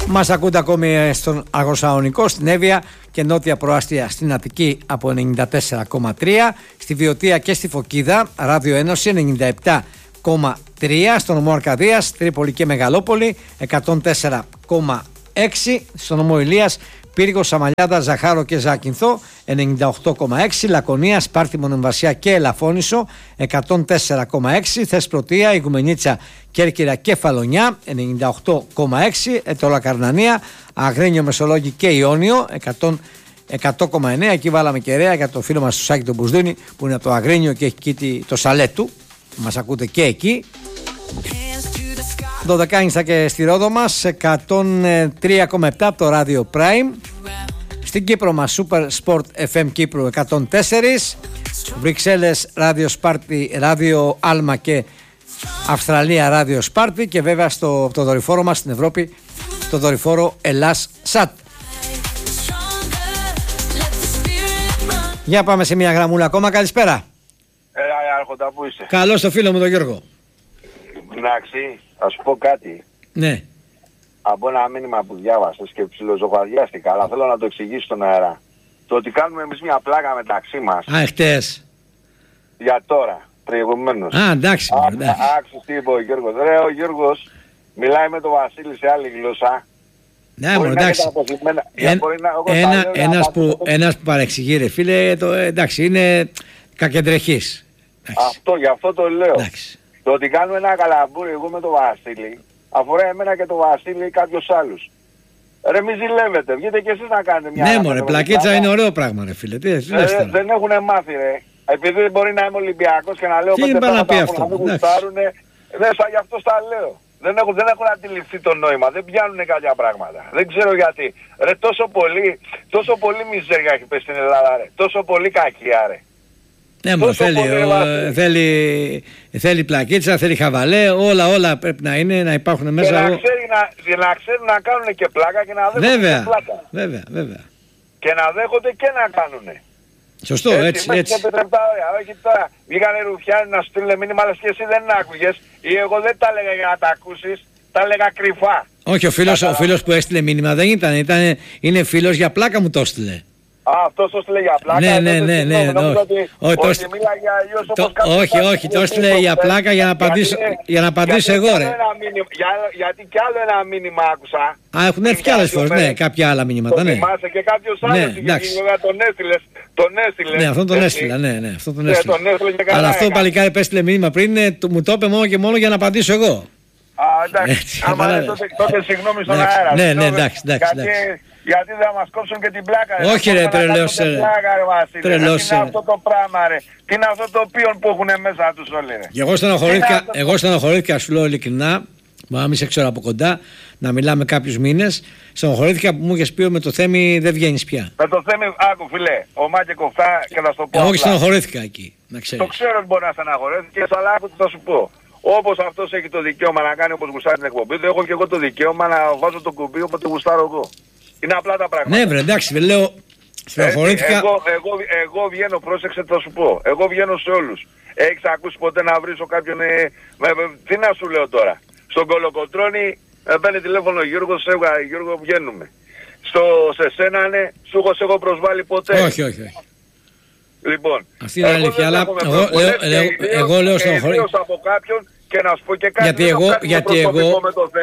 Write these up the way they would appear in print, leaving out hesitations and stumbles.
Μας ακούτε ακόμη στον Αγροσαλονικό, στην Εύβοια και νότια προάστια στην Αττική από 94,3, στη Βιωτία και στη Φωκίδα, Ράδιο Ένωση 97,3, στο νομό Αρκαδίας, Τρίπολη και Μεγαλόπολη 104,6, στο νομό Ηλίας, Πύργο, Σαμαλιάδα, Ζαχάρο και Ζάκυνθο 98,6, Λακωνία, Σπάρτη, Μονεμβασιά και Ελαφώνησο 104,6, Θεσπρωτεία, Ιγουμενίτσα, Κέρκυρα και Φαλονιά 98,6, Ετώλα, Καρνανία, Αγρίνιο, Μεσολόγγι και Ιόνιο 100,9. Εκεί βάλαμε κεραία για το φίλο μας του Σάκη τον Μπουσδίνη που είναι από το Αγρίνιο και έχει εκεί το Σαλέτου. Μας ακούτε και εκεί. 12 και στη Ρόδο μας 103,7 από το ράδιο Prime. Στην Κύπρο μας Super Sport FM Κύπρου 104, Βρυξέλλες Ράδιο Σπάρτη, Ράδιο Άλμα και Αυστραλία Ράδιο Σπάρτη και βέβαια στο το δορυφόρο μας στην Ευρώπη, το δορυφόρο Ελλάς Σατ. Για πάμε σε μια γραμμούλα ακόμα. Καλησπέρα. Άρχοντα, πού είσαι? Καλώς το φίλο μου τον Γιώργο. Εντάξει, θα σου πω κάτι. Ναι. Από ένα μήνυμα που διάβασες και ψιλοζωγαδιάστηκα, αλλά θέλω να το εξηγήσω στον αέρα. Το ότι κάνουμε εμείς μια πλάκα μεταξύ μας. Χτες. Για τώρα, προηγουμένως. Εντάξει. Άκουσες τι είπε ο Γιώργος. Ο Γιώργος μιλάει με τον Βασίλη σε άλλη γλώσσα. Ναι, μόνο εντάξει. Ένας που παρεξηγεί, ρε φίλε, εντάξει, είναι κακεντρεχής. Γι' αυτό το λέω. Εντάξει. Το ότι κάνουμε ένα καλαμπούρι εγώ με τον Βασίλη αφορά εμένα και τον Βασίλη ή κάποιος άλλους. Ρε μη ζηλεύετε, βγείτε κι εσείς να κάνετε μια... Ναι μωρέ, πλακίτσα είναι ωραίο πράγμα ρε φίλε. Δεν έχουνε μάθει ρε. Επειδή μπορεί να είμαι Ολυμπιακός και να λέω τι είναι να πει αυτό. Να μην γουστάρουνε, γι' αυτό στα λέω. Δεν έχουν αντιληφθεί το νόημα, δεν πιάνουνε κάποια πράγματα. Δεν ξέρω γιατί. Ρε τόσο πολύ μιζέρια έχει πέσει στην Ελλάδα ρε. Τόσο πολύ κακία ρε. Ναι, μόνο θέλει πλακίτσα, θέλει χαβαλέ, όλα πρέπει να είναι, να υπάρχουν μέσα. Και να ξέρουν να κάνουν και πλάκα και να δέχονται και πλάκα. Βέβαια. Και να δέχονται και να κάνουνε. Σωστό, έτσι. Όχι τώρα, βγήκανε ρουφιάνοι να στείλουν μήνυμα, αλλά και εσύ δεν άκουγες ή εγώ δεν τα έλεγα για να τα ακούσεις, τα έλεγα κρυφά. Όχι, ο φίλος που έστειλε μήνυμα δεν είναι φίλος για πλάκα μου το έστειλε. Αυτός το έστειλε για πλάκα. Ναι. Όχι, το έστειλε για πλάκα για να απαντήσω εγώ ρε. Γιατί κι άλλο ένα μήνυμα άκουσα. Έχουν έρθει κι άλλες φορές, ναι, κάποια άλλα μηνύματα, ναι. Το θυμάσαι και κάποιος άλλος, τον έστειλε. Ναι, αυτόν τον έστειλα, ναι, αυτόν τον έστειλα. Αλλά αυτό το παλικάρι που έστειλε μήνυμα πριν, μου το είπε μόνο και μόνο για να απαντήσω εγώ. Εντάξει, άμα τότε συγγνώμη στον αέρα. Ναι, εντάξει. Γιατί δεν μας κόψουν και την πλάκα. Όχι ρε, τρελός. Τι είναι αυτό το πράγμα ρε. Τι είναι αυτό το οποίο που έχουν μέσα τους όλοι ρε. Και εγώ στενοχωρήθηκα, σου λέω ειλικρινά, μα μη σε ξέρω από κοντά, να μιλάμε κάποιους μήνες. Στενοχωρήθηκα που μου είχες πει με το Θέμη δεν βγαίνεις πια. Με το Θέμη, άκου φιλέ, ο Μάκε κοφτά και θα σου το πω. Εγώ και στενοχωρήθηκα εκεί, να ξέρεις. Το ξέρω ότι μπορεί να στενοχωρέθηκες, αλλά άκου τι θα σου πω. Όπως αυτός έχει το δικαίωμα να κάνει όπως γουστάρει την εκπομπή του, έχω και εγώ το δικαίωμα να βάζω το κουμπί όποτε γουστάρω εγώ. Είναι απλά τα πράγματα. Ναι βρε, εντάξει, λέω, στενοχωρήθηκα. Εγώ βγαίνω, πρόσεξε θα σου πω. Εγώ βγαίνω σε όλους. Έχεις ακούσει ποτέ να βρίσω κάποιον, τι να σου λέω τώρα. Στον Κολοκοτρώνη παίρνει τηλέφωνο ο Γιώργος, Γιώργο βγαίνουμε. Σε σένα ναι, σου έχω προσβάλει ποτέ. Όχι. Λοιπόν, αυτή είναι αλήθεια, αλλά εγώ λέω στενοχωρήθηκα. από κάποιον και να σου πω και κάτι προσωπικό με το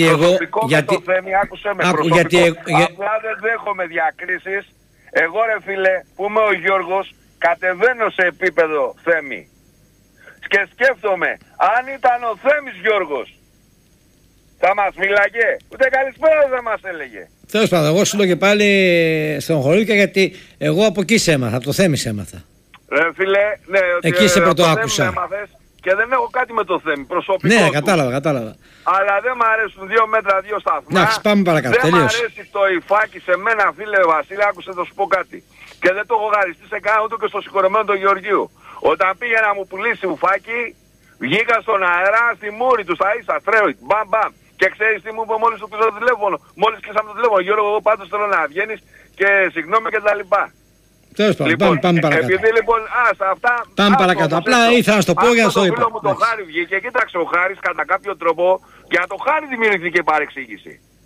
Θέμη, άκουσε με προσωπικό. Απλά δεν δέχομαι διακρίσεις. Εγώ ρε φίλε, που είμαι ο Γιώργος, κατεβαίνω σε επίπεδο Θέμη. Και σκέφτομαι, αν ήταν ο Θέμης Γιώργος, θα μας μίλαγε, ούτε καλησπέρα δεν μας έλεγε. Τέλος πάντων, εγώ σου λέω και πάλι στενοχωρήθηκα γιατί εγώ από εκεί σε έμαθα, από το Θέμη σε έμαθα. Ρε φίλε, ναι, ότι εκεί σε πρωτοάκουσα. Και δεν έχω κάτι με το Θέμη, προσωπικό. Ναι, κατάλαβα. Αλλά δεν μ' αρέσουν 2 μέτρα 2 σταθμά. Εντάξει, πάμε παρακάτω. Δεν μ' αρέσει το υφάκι σε μένα, φίλε Βασίλη, άκουσε να σου πω κάτι. Και δεν το έχω χαριστεί σε κανένα ούτε και στο συγχωρεμένο του Γεωργίου. Όταν πήγε να μου πουλήσει ουφάκι, βγήκα στον αέρα στη μούρη του, στα ίσα, τρέω, μπαμ. Και ξέρεις τι μου είπε μόλις του πίσω το τηλέφωνο. Μόλις κλείσαμε το τηλέφωνο, Γιώργο, εγώ πάντως θέλω να βγαίνεις και συγγνώμη και τα λοιπά. Τέλος πάντων, λοιπόν, πάμε παρακάτω. Επειδή λοιπόν, αυτά... Πάμε παρακάτω, απλά ήθελα να στο πω για να στο είπα. Το φίλο μου το Χάρη βγήκε, κοίταξε ο Χάρης κατά κάποιο τρόπο, για το Χάρη δημιουργήθηκε η παρεξήγηση.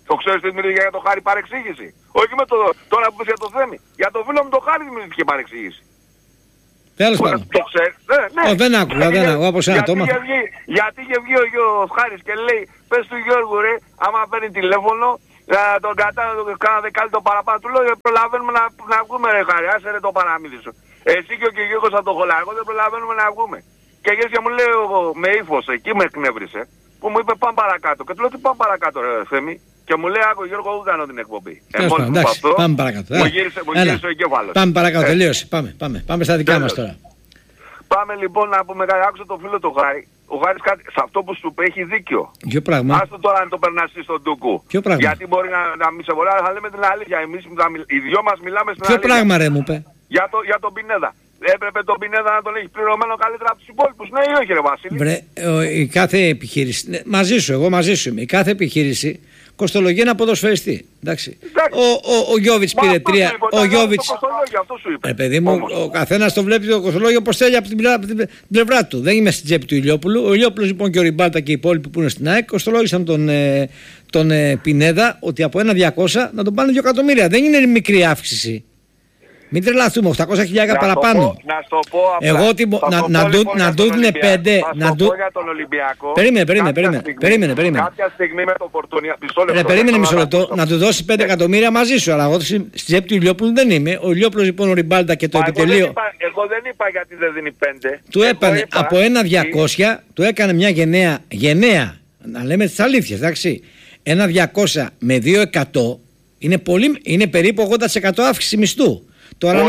Το ξέρεις τι δημιουργήθηκε για το Χάρη παρεξήγηση? Όχι με τώρα που πες για το Θέμη. Για το φίλο μου το Χάρη δημιουργήθηκε παρεξήγηση. Τέλος πάντων. Το ξέρεις? Ναι. Δεν άκουγα από σένα το έμαθα. Γιατί είχε βγει ο Χάρης και λέει, πες του Γιώργου ρε, άμα παίρνει τηλέφωνο, τον κατάλαβε κάνα δεκάλεπτο παραπάνω. Του λέω, προλαβαίνουμε να βγούμε ρε Χάρη, άσε ρε το παραμύθι σου. Εσύ και ο Γιώργος από το Χολάρικο δεν προλαβαίνουμε να βγούμε. Και γες και μου λέει με ύφος, εκεί με εκνεύρισε, που μου είπε πάμε παρακάτω. Και του λέω τι πάμε παρακάτω ρε Θέμη. Και μου λέει άκου Γιώργο, εγώ κάνω την εκπομπή. Εντάξει, πάμε παρακάτω. Μου γύρισε ο εγκέφαλος. Πάμε παρακάτω, τελείωσε. Πάμε στα δικά μας τώρα. Πάμε λοιπόν να πούμε κάτι. Άκουσα το φίλο του Χάρη. Ο Χάρης κάτι, σε αυτό που σου είπε έχει δίκιο. Ποιο πράγμα? Άστο τώρα να το περνάς στον Τούκου. Ποιο πράγμα? Γιατί μπορεί να μην σε βολάει, αλλά θα λέμε την αλήθεια. Εμείς οι δυο μας μιλάμε στην αλήθεια. Ποιο πράγμα ρε μου είπε? Για τον Πινέδα. Έπρεπε τον Πινέδα να τον έχει πληρωμένο καλύτερα από τους υπόλοιπους. Ναι ή όχι ρε Βασίλη? Η κάθε επιχείρηση, εγώ μαζί σου είμαι, η κάθε επιχείρηση κοστολογεί ένα ποδοσφαιριστή. Εντάξει. Ο Γιώβιτς πήρε 3. Ο Γιώβιτς. Παιδί μου, ο καθένας το βλέπει το κοστολόγιο όπως θέλει από την πλευρά του. Δεν είμαι στην τσέπη του Ηλιόπουλου. Ο Ηλιόπουλος λοιπόν και ο Ριμπάλτα και οι υπόλοιποι που είναι στην ΑΕΚ κοστολόγησαν τον Πινέδα ότι από 1.200 να τον πάνε 2 εκατομμύρια. Δεν είναι μικρή αύξηση. Μην τρελαθούμε, 800.000 παραπάνω. Να στο πω απλά. Να του δίνει 5. Να το πω για τον Ολυμπιακό. Περίμενε. Κάποια στιγμή με το Φορτούνια. Περίμενε μισό λεπτό. Να του δώσει 5 εκατομμύρια μαζί σου. Αλλά εγώ στην τσέπη του Ηλιόπουλου δεν είμαι. Ο Ηλιόπουλος λοιπόν, ο Ριμπάλτα και το επιτελείο. Εγώ δεν είπα γιατί δεν δίνει 5. Του έπανε από 1.200, του έκανε μια γενναία. Να λέμε τις αλήθειες, εντάξει. 1.200 με 2.100 είναι περίπου 80% αύξηση μισθού. Τώρα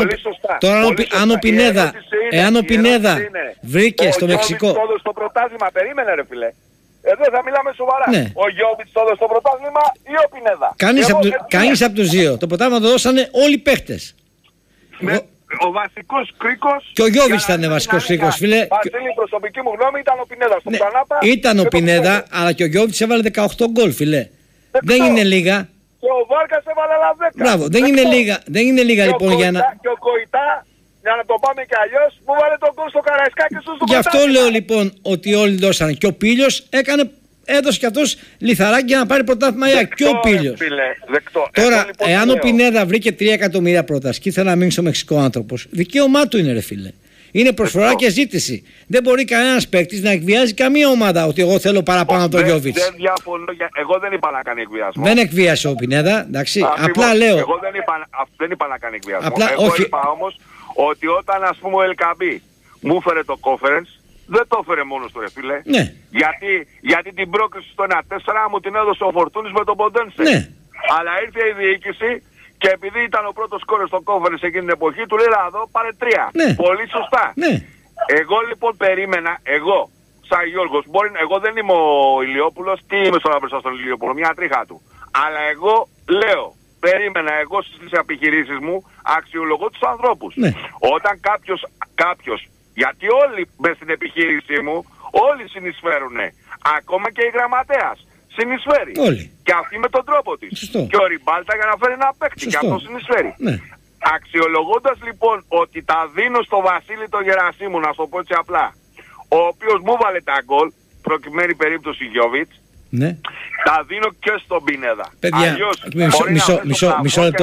εάν ο Πινέδα βρήκε στο Μεξικό. Ο Γιώβιτς στο πρωτάθλημα, περίμενε ρε φίλε. Εδώ θα μιλάμε σοβαρά. Ναι. Ο Γιώβιτς στο πρωτάθλημα ή ο Πινέδα? Κανείς από τους δύο. Το πρωτάθλημα το δώσανε όλοι οι παίχτες. Ο βασικός κρίκος. Και ο Γιώβιτς ήταν βασικός κρίκος, φίλε. Βασίλη, η προσωπική μου γνώμη ήταν ο Πινέδα. Στο ξανάπα. Ήταν ο Πινέδα, αλλά και ο Γιώβιτς έβαλε 18 γκολ, φίλε. Δεν είναι λίγα. Και ο Βάρκας έβαλε άλλα 10. Μπράβο, δεν είναι λίγα λοιπόν για να... Και ο Κοϊτά, για να το πάμε και αλλιώς, μου βάλε τον γκολ στο Καραϊσκάκι και στο Γι' αυτό λέω λοιπόν ότι όλοι δώσανε. Και ο Πίλιος έδωσε κι αυτός λιθαράκι για να πάρει πρωτάθλημα. Και ο Πίλιος. Τώρα, λοιπόν, εάν ο Πινέδα βρήκε 3 εκατομμύρια πρόταση και ήθελε να μείνει στο Μεξικό άνθρωπος, δικαίωμά του είναι ρε φίλε. Είναι προσφορά και ζήτηση. Δεν μπορεί κανένας παίκτης να εκβιάζει καμία ομάδα ότι εγώ θέλω παραπάνω από τον Γιώβιτς. Δεν διαφωνώ. Εγώ δεν είπα να κάνει εκβιασμό. Δεν εκβίασε ο Πινέδα, εντάξει. Απλά λέω. Εγώ δεν είπα να κάνει εκβιασμό. Εγώ είπα όμως ότι όταν ας πούμε ο Ελκαμπή μου έφερε το conference, δεν το έφερε μόνος του ρε φίλε. Ναι. Γιατί την πρόκριση στο 1-4 μου την έδωσε ο Φορτούνης με τον Ποντένσε. Ναι. Αλλά ήρθε η διοίκηση. Και επειδή ήταν ο πρώτος σκόρερ στο conference εκείνη την εποχή, του λέει εδώ πάρε 3. Ναι. Πολύ σωστά. Ναι. Εγώ λοιπόν περίμενα, σαν Γιώργος, εγώ δεν είμαι ο Ηλιόπουλος, τι είμαι στον απέσα στον Ηλιόπουλο, μια τρίχα του. Αλλά εγώ λέω, περίμενα εγώ στις επιχειρήσεις μου, αξιολογώ τους ανθρώπους. Ναι. Όταν κάποιος, γιατί όλοι μες στην επιχείρησή μου, όλοι συνεισφέρουνε, ακόμα και η γραμματέας. Συνεισφέρει. Όλοι. Και αυτή με τον τρόπο της. Σωστό. Και ο Ριμπάλτα για να φέρει ένα παίκτη. Και αυτό συνεισφέρει. Ναι. Αξιολογώντας λοιπόν ότι τα δίνω στο Βασίλη τον Γερασίμου, να σου το πω έτσι απλά, ο οποίος μου βάλε τα γκολ, προκειμένη περίπτωση Γιώβιτς, ναι. Τα δίνω και στον Πινέδα. Παιδιά, μισό λεπτό.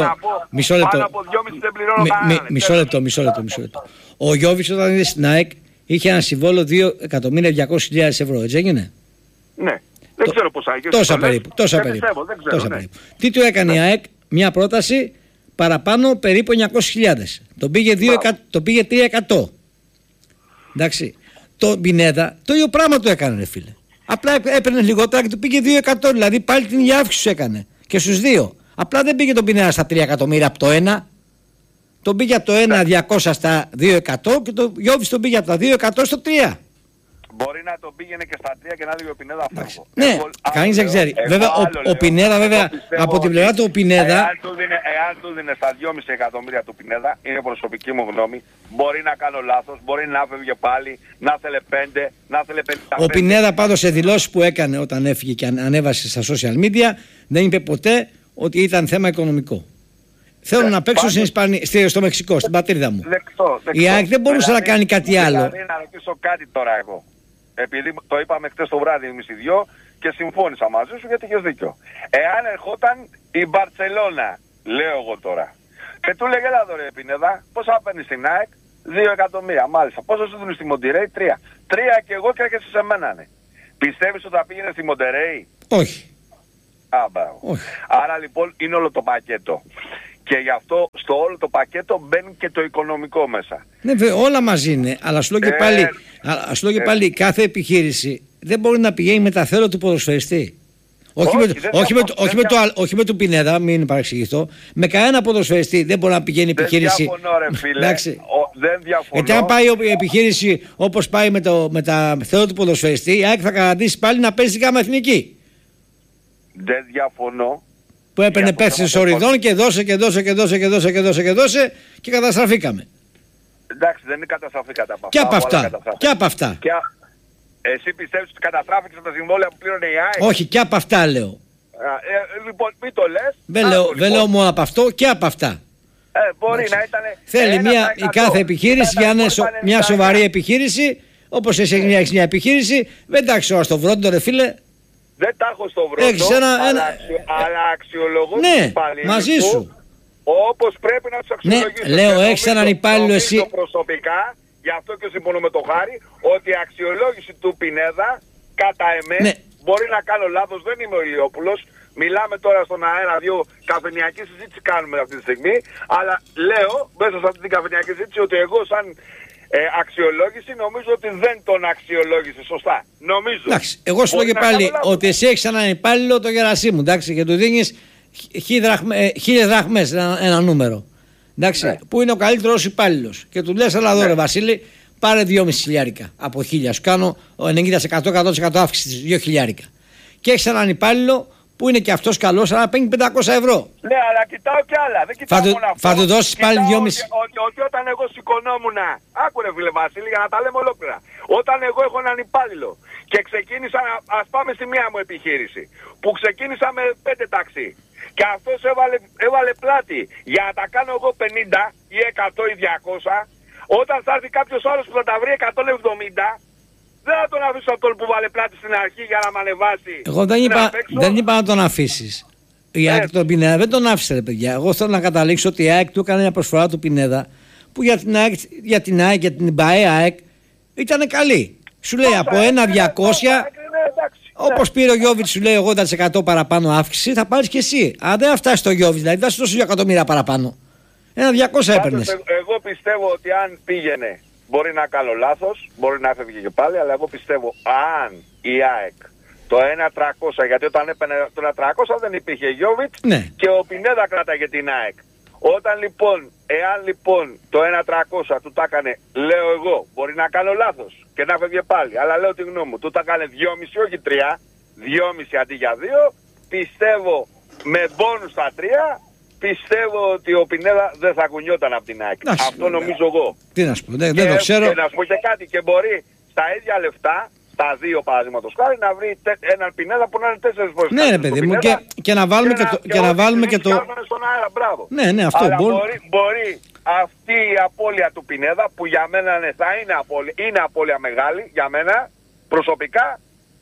Μισό λεπτό. Ο Γιώβιτς όταν είδε στην ΑΕΚ είχε ένα συμβόλαιο 2.200.000 ευρώ, έτσι έγινε? Ναι. Δεν ξέρω πόσα έχει. Τόσα περίπου. Τι του έκανε η ΑΕΚ? Μια πρόταση παραπάνω περίπου 900.000. Το πήγε 300. Εντάξει. Το Πινέδα το ίδιο πράγμα το έκανε ρε φίλε. Απλά έπαιρνε λιγότερα και του πήγε 2 εκατό. Δηλαδή πάλι την ίδια αύξηση έκανε. Και στους δύο. Απλά δεν πήγε τον Πινέδα στα 3 εκατομμύρια από το 1. Τον πήγε από το 1.200 στα 2 εκατό και το Γιώβιτς τον πήγε από τα 2 εκατό στο 3. Μπορεί να τον πήγαινε και στα 3 και να έλεγε ο Πινέδα αυτό. Ναι, κανείς δεν ξέρει. Βέβαια, ο Πινέδα, βέβαια, από την πλευρά του ο Πινέδα. Εάν του δίνε στα 2,5 εκατομμύρια του Πινέδα, είναι προσωπική μου γνώμη, μπορεί να κάνω λάθος, μπορεί να φεύγε πάλι, να θέλε 5, να θέλε 55. Ο Πινέδα πάντως σε δηλώσεις που έκανε όταν έφυγε και ανέβασε στα social media, δεν είπε ποτέ ότι ήταν θέμα οικονομικό. Θέλω να παίξω στο Μεξικό, στην πατρίδα μου. Η ΑΕΚ δεν μπορούσε να κάνει κάτι άλλο. Δηλαδή να ρωτήσω κάτι τώρα εγώ. Επειδή το είπαμε χτες το βράδυ εμείς οι δυο και συμφώνησα μαζί σου γιατί έχεις δίκιο. Εάν ερχόταν η Μπαρτσελώνα, λέω εγώ τώρα, και του λέγε έλα εδώ ρε Πινέδα, πόσα παίρνει στην ΑΕΚ, 2 εκατομμύρια μάλιστα. Πόσα σου δίνουν στη Μοντερέι, 3. 3 και εγώ και έρχεσαι σε μένα, ναι. Πιστεύεις ότι θα πήγαινε στη Μοντερέι? Όχι. Όχι. Άρα λοιπόν είναι όλο το πακέτο. Και γι' αυτό στο όλο το πακέτο μπαίνει και το οικονομικό μέσα. Ναι, όλα μαζί είναι. Αλλά σου λέω και πάλι, κάθε επιχείρηση δεν μπορεί να πηγαίνει με τα θέλω του ποδοσφαιριστή. Όχι με του Πινέδα, μην παρεξηγηθώ. Με κανένα ποδοσφαιριστή δεν μπορεί να πηγαίνει η επιχείρηση. Δεν διαφωνώ, ρε φίλε. Δεν διαφωνώ. Γιατί αν πάει η επιχείρηση όπως πάει με τα θέλω του ποδοσφαιριστή, η ΑΕΚ θα καταντήσει πάλι να παίζει γάμα εθνική. Δεν διαφωνώ. Που έπαιρνε πέσεις οριδών και δώσε και καταστραφήκαμε. Εντάξει, δεν είναι καταστραφήκατε από αυτά. Και από αυτά. Εσύ πιστεύεις ότι καταστράφηκες τα συμβόλαια που πλήρωνε η ΑΕΚ? Όχι, και από αυτά λέω. Λοιπόν, μην το λες. Δεν λέω μόνο από αυτό, και από αυτά. Μπορεί να ήταν. Θέλει η κάθε επιχείρηση για να είναι μια σοβαρή επιχείρηση, όπως εσύ έχεις μια επιχείρηση, δεν τα έχεις όλα στο βρόντο, ρε φίλε. Δεν τα έχω στο βρόντο, αλλά αξιολογώ τους υπαλλήλους μαζί σου. Όπως πρέπει να τους αξιολογήσεις. Ναι, λέω, έχεις έναν υπάλληλο εσύ. Προσωπικά, γι' αυτό και συμφωνώ με το Χάρη, ότι η αξιολόγηση του Πινέδα, κατά εμέ, μπορεί να κάνω λάθος, δεν είμαι ο Ηλιόπουλος. Μιλάμε τώρα στον αέρα, 2 καφενειακή συζήτηση κάνουμε αυτή τη στιγμή, αλλά λέω μέσα σε αυτή την καφενειακή συζήτηση ότι εγώ σαν αξιολόγηση νομίζω ότι δεν τον αξιολόγησε σωστά. Νομίζω. Εντάξει, εγώ σου λέω και πάλι ότι εσύ έχεις έναν υπάλληλο το Γερασίμου, εντάξει, και του δίνεις 1.000 δραχμές ένα νούμερο. Εντάξει, που είναι ο καλύτερος υπάλληλος. Και του λες, έλα εδώ ρε Βασίλη, πάρε 2.500 χιλιάρικα από 1.000. Σου κάνω 90% αύξηση, 2.000. Και έχεις έναν υπάλληλο που είναι και αυτός καλός, αλλά παίρνει 500 ευρώ. Ναι, αλλά κοιτάω κι άλλα. Δεν κοιτάω μόνο αυτό. Θα του δώσεις πάλι 2.500. Ότι όταν εγώ σηκωνόμουν. Άκουρε φίλε Βασίλη, για να τα λέμε ολόκληρα. Όταν εγώ έχω έναν υπάλληλο και ξεκίνησα, ας πάμε στη μία μου επιχείρηση, που ξεκίνησα με 5 ταξί. Και αυτός έβαλε πλάτη για να τα κάνω εγώ 50 ή 100 ή 200. Όταν θα έρθει κάποιος άλλος που θα τα βρει 170, δεν θα τον αφήσω αυτόν που βάλε πλάτη στην αρχή για να μ' ανεβάσει. Εγώ δεν είπα να τον αφήσεις. Η ΑΕΚ τον Πινέδα δεν τον άφησε, ρε παιδιά. Εγώ θέλω να καταλήξω ότι η ΑΕΚ του έκανε μια προσφορά του Πινέδα που για την ΑΕΚ και την ΠΑΕ ΑΕΚ ήταν καλή. Σου λέει από 1.200. Όπως πήρε ο Γιώβιτς, σου λέει 80% παραπάνω αύξηση, θα πάρεις και εσύ. Αν δεν φτάσει το Γιώβιτς, δηλαδή θα σου δώσει 2 εκατομμύρια παραπάνω. 1.200 έπαιρνες. Εγώ πιστεύω ότι αν πήγαινε, μπορεί να κάνω λάθος, μπορεί να έφευγε και πάλι, αλλά εγώ πιστεύω αν η ΑΕΚ το 1.300, γιατί όταν έπαιρνε το 1.300 δεν υπήρχε Γιώβιτς και ο Πινέδα κράταγε την ΑΕΚ. Εάν λοιπόν το 1.300 του τα έκανε, λέω εγώ, μπορεί να κάνω λάθος και να φεύγε πάλι, αλλά λέω τη γνώμη μου, του τα έκανε 2,5 όχι 3, 2,5 αντί για 2, πιστεύω με μπόνους στα 3, πιστεύω ότι ο Πινέδα δεν θα κουνιόταν από την ΑΕΚ. Αυτό νομίζω εγώ. Τι να σου πω, δεν το ξέρω. Και να σου πω και κάτι, και μπορεί στα ίδια λεφτά, τα 2 παραδείγματος χάρη, να βρει έναν Πινέδα που να είναι 4 φορές. Ναι ρε παιδί μου, και να βάλουμε και το... Στον αέρα, μπράβο. Ναι, αυτό μπορεί αυτή η απώλεια του Πινέδα, που για μένα είναι απώλεια μεγάλη, για μένα, προσωπικά.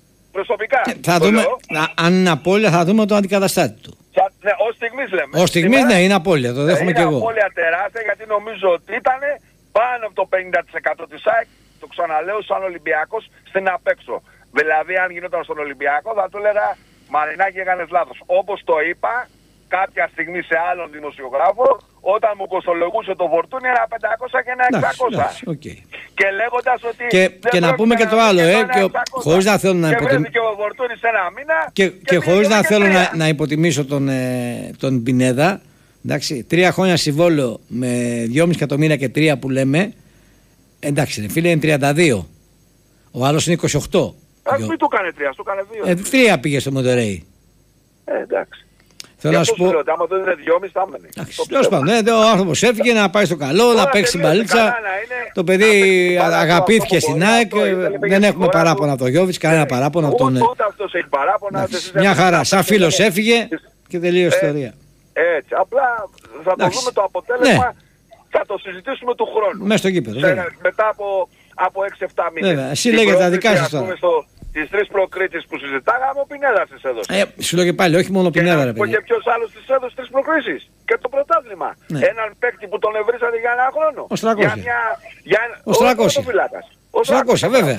Θα δούμε, αν είναι απώλεια θα δούμε το αντικαταστάτη του. Ναι, ως στιγμής λέμε. Ως στιγμής ναι, είναι απώλεια, το δέχομαι και εγώ. Είναι απώλεια τεράστια, γιατί νομίζω ότι ήταν πάνω από το 50% της ΑΕΚ, το ξαναλέω, σαν Ολυμπιακός στην απέξω. Δηλαδή αν γινόταν στον Ολυμπιακό θα του έλεγα Μαρινάκη έκανες λάθος. Όπως το είπα κάποια στιγμή σε άλλον δημοσιογράφο, όταν μου κοστολογούσε το φορτούνι ένα 500 και ένα 600. Okay. Και λέγοντας ότι... Και να πούμε και το άλλο, χωρίς να θέλω να υποτιμήσω... Και ο φορτούνι σε ένα μήνα... Και χωρίς να θέλω να υποτιμήσω τον Πινέδα, εντάξει, 3 χρόνια συμβόλαιο με 2,5 εκατομμύρια και 3 που λέμε, εντάξει ρε φίλε, είναι 32. Ο άλλος είναι 28. Μην του κάνει 3, του κάνει 2. 3 πήγε στο Μοντερέι. Εντάξει. Θέλω να σου πω. Άμα δεν είναι 2,5 θα έμενε. Τέλος πάντων, ο άνθρωπος έφυγε να πάει στο καλό, να παίξει μπαλίτσα. Το παιδί αγαπήθηκε στην ΑΕΚ. Δεν έχουμε παράπονα από τον Γιώβιτς, κανένα παράπονα από τον. Ούτε αυτός έχει παράπονα. Μια χαρά. Σαν φίλος έφυγε και τελείωσε η ιστορία. Έτσι. Απλά θα το δούμε το αποτέλεσμα. Θα το συζητήσουμε του χρόνου. Μέσα στο γήπεδο. Μετά από 6-7 μήνες. Εσύ λέγε τα δικά σας τώρα. τις 3 προκρίσεις που συζητάγαμε, ο Πινέδας τις έδωσε. Σου λέω και πάλι, όχι μόνο ο Πινέδα, ρε παιδί. Και ποιος άλλος τις έδωσε 3 προκρίσεις. Και το πρωτάθλημα. Ναι. Έναν παίκτη που τον ευρύσατε για ένα χρόνο. Ο Στρακώσια. Ο Στρακώσια. Ο Στρακώσια, βέβαια.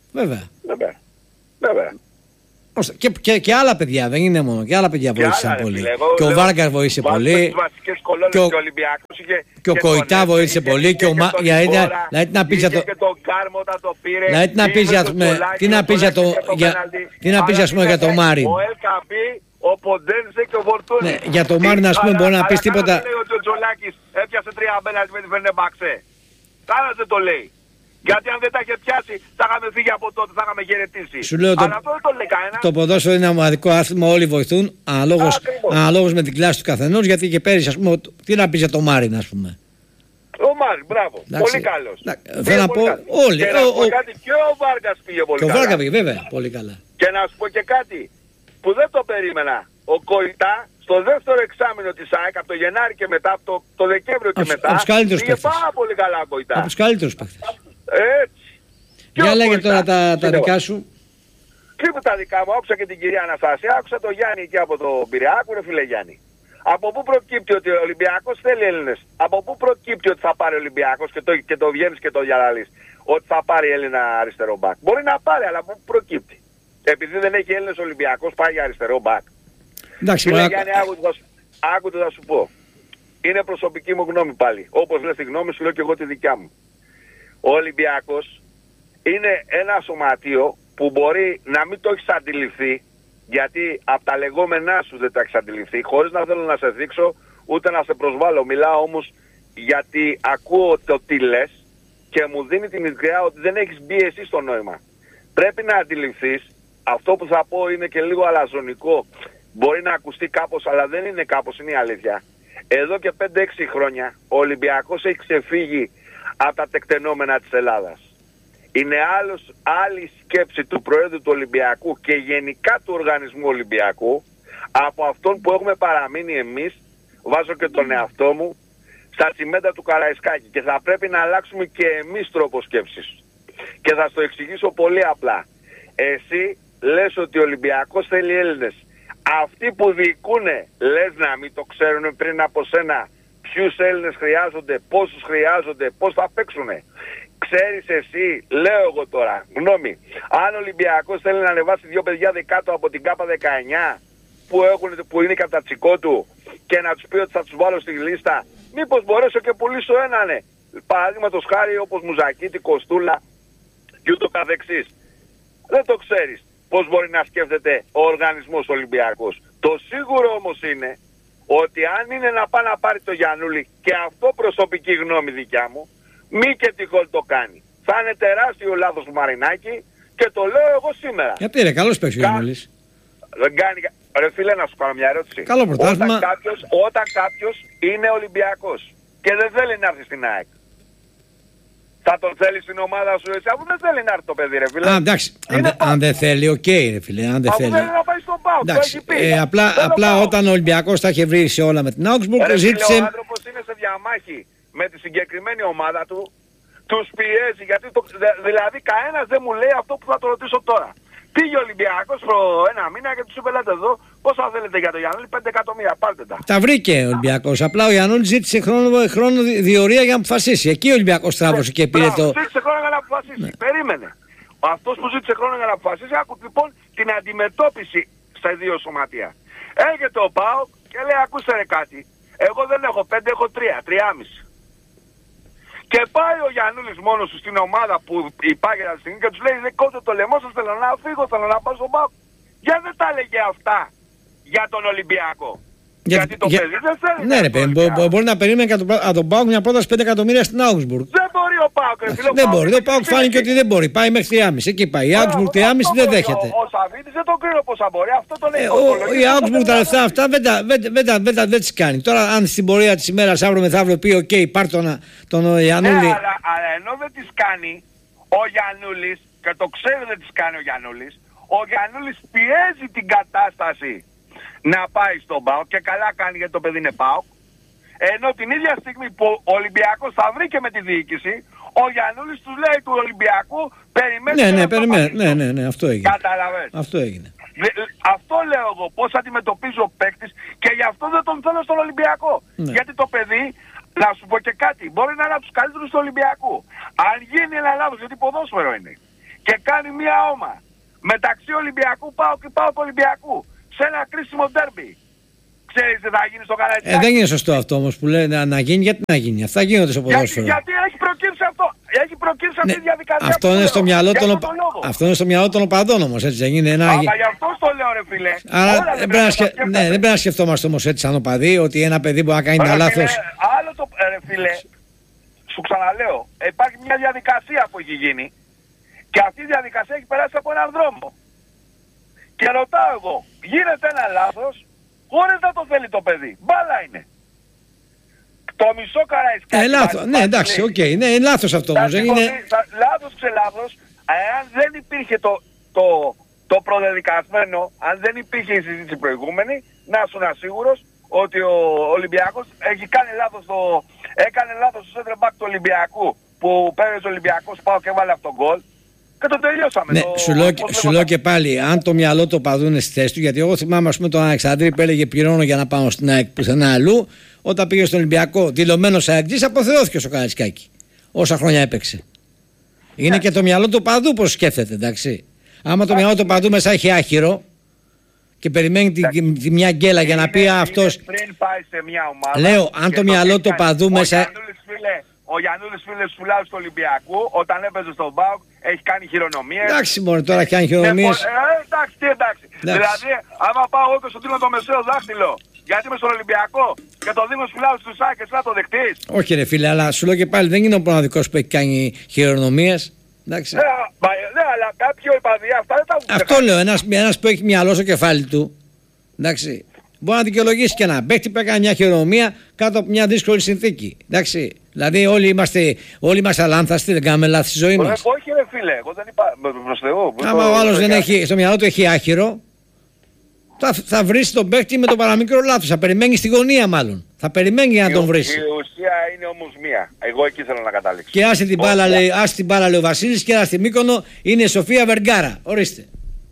Και άλλα παιδιά, δεν είναι μόνο. Και άλλα παιδιά βοήθησαν πολύ. Και ο Βάργκας βοήθησε πολύ. Και ο Κοϊτά βοήθησε πολύ. Δηλαδή να πεις για το... Δηλαδή να πεις για το Μάριν. Ο Ελκαμπή, ο Ποντένσε και ο Φορτούνη. Για το Μάριν ας πούμε μπορεί να πεις τίποτα. Δεν λέει ότι ο Τζολάκης έπιασε 3 πέναλτι με τη Φερνεμπαξέ. Κάνε δεν το λέει. Γιατί αν δεν τα είχε πιάσει, θα είχαμε φύγει από τότε, θα είχαμε χαιρετήσει. Σου λέω αλλά αυτό δεν το λέει κανένα. Το ποδόσφαιρο είναι ένα μοναδικό άθλημα, όλοι βοηθούν, αναλόγως με την κλάση του καθενός. Γιατί και πέρυσι, ας πούμε, τι να πεις για το Μάριν, ας πούμε. Ο Μάριν, μπράβο. Πολύ καλός. Θέλω να πω, όλοι. Και να σου πω κάτι, και ο Βάργκας πήγε πολύ καλά. Και ο Βάργκας πήγε, βέβαια, πολύ καλά. Και να σου πω και κάτι που δεν το περίμενα. Ο Κοϊτά στο δεύτερο εξάμηνο της ΑΕΚ, από το Γενάρη και μετά, από το Δεκέμβριο και μετά, πήγε πάρα πολύ καλά ο Κοϊτά. Από τους καλύτερους παίκτες. Έτσι. Για λέγε τώρα τα δικά σου. Τι που τα δικά μου, άκουσα και την κυρία Αναστασία, άκουσα τον Γιάννη εκεί από το Πειραιά, ρε φίλε Γιάννη. Από πού προκύπτει ότι ο Ολυμπιακός θέλει Έλληνες? Από πού προκύπτει ότι θα πάρει ο Ολυμπιακός και το βγαίνεις και το διαλαλείς? Ότι θα πάρει Έλληνα αριστερό μπακ. Μπορεί να πάρει, αλλά πού προκύπτει? Επειδή δεν έχει Έλληνες Ολυμπιακός, πάει για αριστερό μπακ. Εντάξει, φίλε Γιάννη, άκου θα σου πω. Είναι προσωπική μου γνώμη πάλι. Όπως λες τη γνώμη σου, λέω και εγώ τη δικιά μου. Ο Ολυμπιακός είναι ένα σωματείο που μπορεί να μην το έχεις αντιληφθεί, γιατί από τα λεγόμενά σου δεν το έχεις αντιληφθεί, χωρίς να θέλω να σε δείξω ούτε να σε προσβάλλω. Μιλάω όμως γιατί ακούω το τι λες και μου δίνει την ιδέα ότι δεν έχεις μπει εσύ στο νόημα. Πρέπει να αντιληφθείς, αυτό που θα πω είναι και λίγο αλαζονικό, μπορεί να ακουστεί κάπως αλλά δεν είναι κάπως, είναι η αλήθεια. Εδώ και 5-6 χρόνια ο Ολυμπιακός έχει ξεφύγει από τα τεκτενόμενα της Ελλάδας. Είναι άλλη σκέψη του Προέδρου του Ολυμπιακού και γενικά του οργανισμού Ολυμπιακού από αυτόν που έχουμε παραμείνει εμείς, βάζω και τον εαυτό μου, στα τσιμέντα του Καραϊσκάκη, και θα πρέπει να αλλάξουμε και εμείς τρόπο σκέψης. Και θα στο εξηγήσω πολύ απλά. Εσύ λες ότι ο Ολυμπιακός θέλει Έλληνες. Αυτοί που διοικούνε, λες να μην το ξέρουν πριν από σένα ποιους Έλληνες χρειάζονται, πόσους χρειάζονται, πώς θα παίξουνε? Ξέρεις εσύ, λέω εγώ τώρα, γνώμη, αν ο Ολυμπιακός θέλει να ανεβάσει 2 παιδιά δεκάτω από την ΚΑΠΑ 19 που είναι κατά τσικό του και να τους πει ότι θα τους βάλω στη λίστα, μήπως μπορέσω και πουλήσω έναν, παραδείγματος χάρη όπως Μουζακίτη, Κοστούλα και ούτω καθεξής. Δεν το ξέρεις πώς μπορεί να σκέφτεται ο οργανισμός Ολυμπιακός. Το σίγουρο όμως είναι ότι αν είναι να πάει να πάρει το Γιαννούλη, και αυτό προσωπική γνώμη δικιά μου, μη και τυχόν το κάνει. Θα είναι τεράστιο λάθος του Μαρινάκη και το λέω εγώ σήμερα. Γιατί ρε, καλός παίξει ο Γιαννούλης. Δεν κάνει... Ρε φίλε, να σου κάνω μια ερώτηση. Καλό πρωτάθλημα. Όταν κάποιος είναι Ολυμπιακός και δεν θέλει να έρθει στην ΑΕΚ, θα τον θέλει στην ομάδα σου εσύ? Αφού δεν θέλει να έρθει το παιδί, ρε φίλε. Α, εντάξει. Αν δεν θέλει, οκ, ρε φίλε. Αν δεν θέλει. Αφού θέλει να πάει στον ΠΑΟΚ, το έχει πει. Απλά όταν ο Ολυμπιακός τα είχε βρει σε όλα με την Augsburg, ζήτησε... Ο άνθρωπος είναι σε διαμάχη με τη συγκεκριμένη ομάδα του, τους πιέζει, γιατί δηλαδή κανένας δεν μου λέει αυτό που θα το ρωτήσω τώρα. Πήγε ο Ολυμπιακός προ 1 μήνα και τους είπε, λέτε εδώ, πόσα θέλετε για το Γιαννούλη? 5 εκατομμύρια, πάρτε τα. Τα βρήκε ο Ολυμπιακός. Απλά ο Γιαννούλης ζήτησε χρόνο διορία για να αποφασίσει. Εκεί ο Ολυμπιακός τράβωσε και πήρε το... Ζήτησε χρόνο για να αποφασίσει. Ναι. Περίμενε. Αυτός που ζήτησε χρόνο για να αποφασίσει, άκου λοιπόν την αντιμετώπιση στα δύο σωματεία. Έρχεται ο ΠΑΟΚ και λέει, ακούστε ρε κάτι, εγώ δεν έχω 5, έχω 3,5. Και πάει ο Γιαννούλης μόνος του στην ομάδα που υπάρχει αυτή τη στιγμή και τους λέει, δεν κόβετε το λαιμό σας, θέλω να φύγω, θέλω να πάω στον ΠΑΟΚ. Γιατί δεν τα έλεγε αυτά για τον Ολυμπιακό? Γιατί το παιδί δεν θέλει. Ναι, ρε παιδί, μπορεί να περίμενε από τον ΠΑΟΚ μια πρόταση 5 εκατομμύρια στην Augsburg. Δεν μπορεί ο ΠΑΟΚ, ρε φίλε. Δεν μπορεί. Ο ΠΑΟΚ φάνηκε ότι δεν μπορεί. Πάει μέχρι 3,5. Εκεί πάει. Η Augsburg 3,5 δεν δέχεται. Ο Σαββίδης δεν τον κρίνω πόσα μπορεί. Αυτό το λέει. Η Augsburg τα λεφτά αυτά δεν τις κάνει. Τώρα, αν στην πορεία της ημέρας αύριο μεθαύριο πει, οκ, πάρ' τον Γιαννούλη. Αλλά ενώ δεν τις κάνει ο Γιαννούλης, και το ξέρει δεν τις κάνει ο Γιαννούλης, ο Γιαννούλης πιέζει την κατάσταση να πάει στον ΠΑΟΚ, και καλά κάνει γιατί το παιδί είναι ΠΑΟΚ, ενώ την ίδια στιγμή που ο Ολυμπιακός θα βρει και με τη διοίκηση, Ο Γιαννούλης τους λέει του Ολυμπιακού περιμένει. Ναι, αυτό έγινε. Καταλαβαίνεις. Αυτό έγινε. Αυτό λέω εγώ, πώς αντιμετωπίζει ο παίκτης, και γι' αυτό δεν τον θέλω στον Ολυμπιακό. Ναι. Γιατί το παιδί, να σου πω και κάτι, μπορεί να είναι από τους καλύτερους του Ολυμπιακού. Αν γίνει ένα λάθος, γιατί ποδόσφαιρο είναι, και κάνει μια όμα μεταξύ Ολυμπιακού και ΠΑΟΚ Ολυμπιακού σε ένα κρίσιμο ντέρμπι, ξέρεις τι θα γίνει στο Καραϊσκάκι? Δεν είναι σωστό αυτό όμως που λένε να γίνει, γιατί να γίνει. Αυτά γίνονται στο ποδόσφαιρο. Γιατί έχει προκύψει αυτό. Έχει προκύψει αυτή η διαδικασία. Αυτό είναι στο μυαλό των οπαδών όμως, έτσι δεν είναι? Γι' αυτό το λέω, ρε φίλε. Άρα δεν πρέπει να σκεφτόμαστε όμως έτσι σαν οπαδοί, ότι ένα παιδί μπορεί να κάνει ένα λάθος. Άλλο το, ρε φίλε, σου ξαναλέω, υπάρχει μια διαδικασία που έχει γίνει και αυτή η διαδικασία έχει περάσει από έναν δρόμο. Και ρωτάω εγώ, γίνεται ένα λάθος χωρίς να το θέλει το παιδί. Μπάλα είναι. Το μισό Καραϊσκάκι. Λάθος. Ναι, εντάξει, οκ. Ναι, είναι λάθος αυτό όμως. Λάθος ξελάθος, αν δεν υπήρχε το προδεδικασμένο, αν δεν υπήρχε η συζήτηση προηγούμενη, να ήσουν ασίγουρος ότι ο Ολυμπιακός έκανε λάθος στο center back του Ολυμπιακού, που πέρασε ο Ολυμπιακός πάω και βάλε αυτόν τον γκολ. Και το τελειώσαμε. Ναι, σου λέω και πάλι, αν το μυαλό του οπαδού είναι στη θέση του, γιατί εγώ θυμάμαι, ας πούμε, τον Αλεξανδρή που έλεγε πληρώνω για να πάω στην ΑΕΚ πουθενά αλλού. Όταν πήγε στον Ολυμπιακό, δηλωμένος αεκτής, αποθεώθηκε στο Καραϊσκάκι. Όσα χρόνια έπαιξε. Είναι και το μυαλό του οπαδού πώς σκέφτεται, εντάξει. Άμα το μυαλό του οπαδού μέσα έχει άχυρο και περιμένει τη μια γκέλα για να πει αυτός. Πριν πάει σε μια ομάδα. Λέω, αν το μυαλό του οπαδού μέσα. Ο Γιαννούλης, φίλε, σουλάους του Ολυμπιακού, όταν έπαιζε στον ΠΑΟΚ, έχει κάνει χειρονομίες. Εντάξει, μόνο τώρα κάνει χειρονομίες. Εντάξει, τι εντάξει. Δηλαδή, άμα πάω εγώ και σου δίνω το μεσαίο δάχτυλο, γιατί είμαι στον Ολυμπιακό και το δίνω σουλάους του ΣΑΚ, εσύ να το δεχτείς? Όχι, ρε φίλε, αλλά σου λέω και πάλι, δεν είναι ο μοναδικός που έχει κάνει χειρονομίες. Εντάξει. Ναι, αλλά κάποιοι οπαδοί αυτά δεν τα βγουν. Αυτό λέω, ένας που έχει μυαλό στο κεφάλι του. Εντάξει. Μπορεί να δικαιολογήσει και ένα παίκτη που έκανε μια χειρονομία κάτω από μια δύσκολη συνθήκη. Εντάξει. Δηλαδή όλοι είμαστε αλάνθαστοι, δεν κάνουμε λάθη στη ζωή μας. Όχι ρε φίλε, εγώ δεν είπα προς Θεού. Άμα ο άλλος δεν έχει, στο μυαλό του έχει άχυρο, θα βρεις τον παίκτη με το παραμικρό λάθος. Θα περιμένει στη γωνία μάλλον. Θα περιμένει για να τον βρεις. Η ουσία είναι όμως μία. Εγώ εκεί θέλω να καταλήξω. Και άσε την μπάλα, λέει ο Βασίλης, και άσε τη Μύκονο, είναι η Σοφία Βεργκάρα. Ορίστε.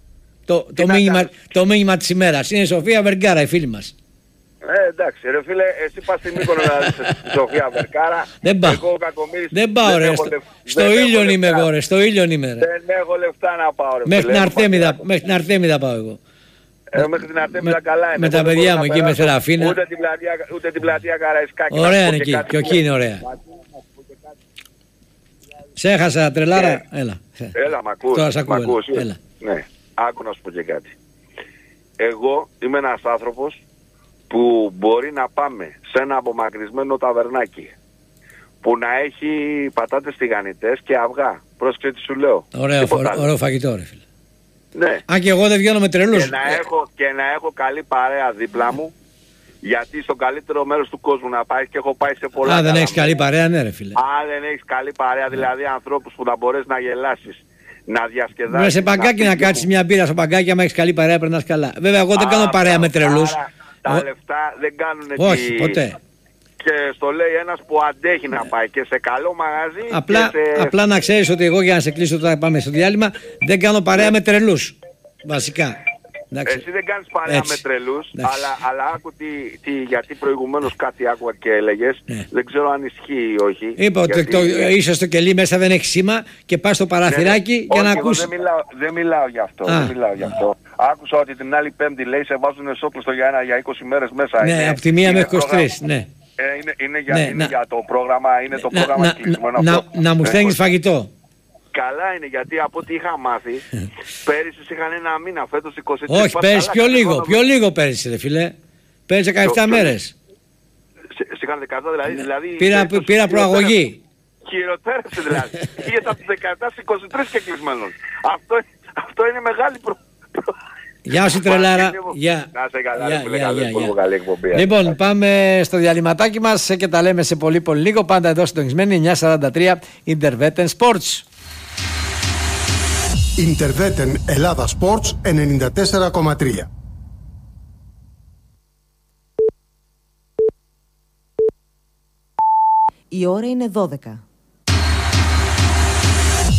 Το μήνυμα της ημέρας. Είναι η Σοφία Βεργκάρα, η φίλη μας. Εντάξει ρε φίλε, εσύ πας στη Μύκονο να δεις τη Σοφία Βεργκάρα. Δεν πάω. Δεν πάω ρε. Στο ήλιον είμαι εγώ ρε. Στο ήλιον είμαι ρε. Δεν έχω λεφτά να πάω ρε. Μέχρι την Αρτέμιδα πάω εγώ. Μέχρι την Αρτέμιδα καλά είναι. Με τα παιδιά μου εκεί με Σεραφίνα. Ούτε την πλατεία Καραϊσκάκη. Ωραία είναι εκεί. Και εκεί είναι ωραία. Σε έχασα τρελάρα. Έλα, μ' ακούς. Τώρα σ' ακούω. Ναι, άκου να σου πω και κάτι. Εγώ είμαι ένας άνθρωπος που μπορεί να πάμε σε ένα απομακρυσμένο ταβερνάκι που να έχει πατάτες τηγανιτές και αυγά. Πρόσεξε τι σου λέω. Ωραίο φαγητό ρε φίλε. Ναι. Αν και εγώ δεν βγαίνω με τρελούς. Και να έχω καλή παρέα δίπλα μου, γιατί στο καλύτερο μέρος του κόσμου να πάει, και έχω πάει σε πολλά. Αν δεν έχεις καλή παρέα, ναι ρε φίλε. Αν δεν έχεις καλή παρέα, δηλαδή ανθρώπους που θα μπορείς να γελάσεις, να διασκεδάσεις. Με σε παγκάκι να κάτσεις μια μπύρα στο παγκάκι, άμα έχεις καλή παρέα περνάς καλά. Βέβαια εγώ δεν κάνω παρέα με τρελούς. Τα λεφτά δεν κάνουν. Όχι, ποτέ. Και στο λέει ένας που αντέχει να πάει και σε καλό μαγαζί. Απλά να ξέρεις ότι εγώ, για να σε κλείσω τώρα, πάμε στο διάλειμμα, δεν κάνω παρέα με τρελούς. Βασικά. Εσύ δεν κάνεις παρέα με τρελούς, αλλά άκου γιατί προηγουμένως κάτι άκουγα και έλεγες. Δεν ξέρω αν ισχύει ή όχι. Είπα ότι είσαι στο κελί μέσα, δεν έχει σήμα και πας στο παραθυράκι για να ακούσεις. Δεν μιλάω γι' αυτό. Άκουσα ότι την άλλη Πέμπτη, λέει, σε βάζουν εσώπλιστο για 20 μέρες μέσα. Ναι, από τη 1 μέχρι 23. Ναι. Είναι για το πρόγραμμα, είναι το πρόγραμμα κλεισμένο. Να μου στέλνεις φαγητό. Καλά είναι, γιατί από ό,τι είχα μάθει, πέρυσι είχαν ένα μήνα, φέτος 23. Όχι, πέρυσι πιο λίγο πέρυσι ρε φίλε. Πέρυσι 17 μέρες. Είχαν 17 δηλαδή. Πήρα προαγωγή. Χειροτέρευσε δηλαδή. Πήγες από τους 17 στις 23 και κλεισμένος. Αυτό είναι μεγάλη Γεια σου τρελάρα. Γεια. Λοιπόν, πάμε στο διαλυματάκι μας και τα λέμε σε πολύ λίγο. Πάντα εδώ συντονισμένοι 9:43 Interveten Sports. Interveten Ελλάδα Sports 94,3. Η ώρα είναι 12.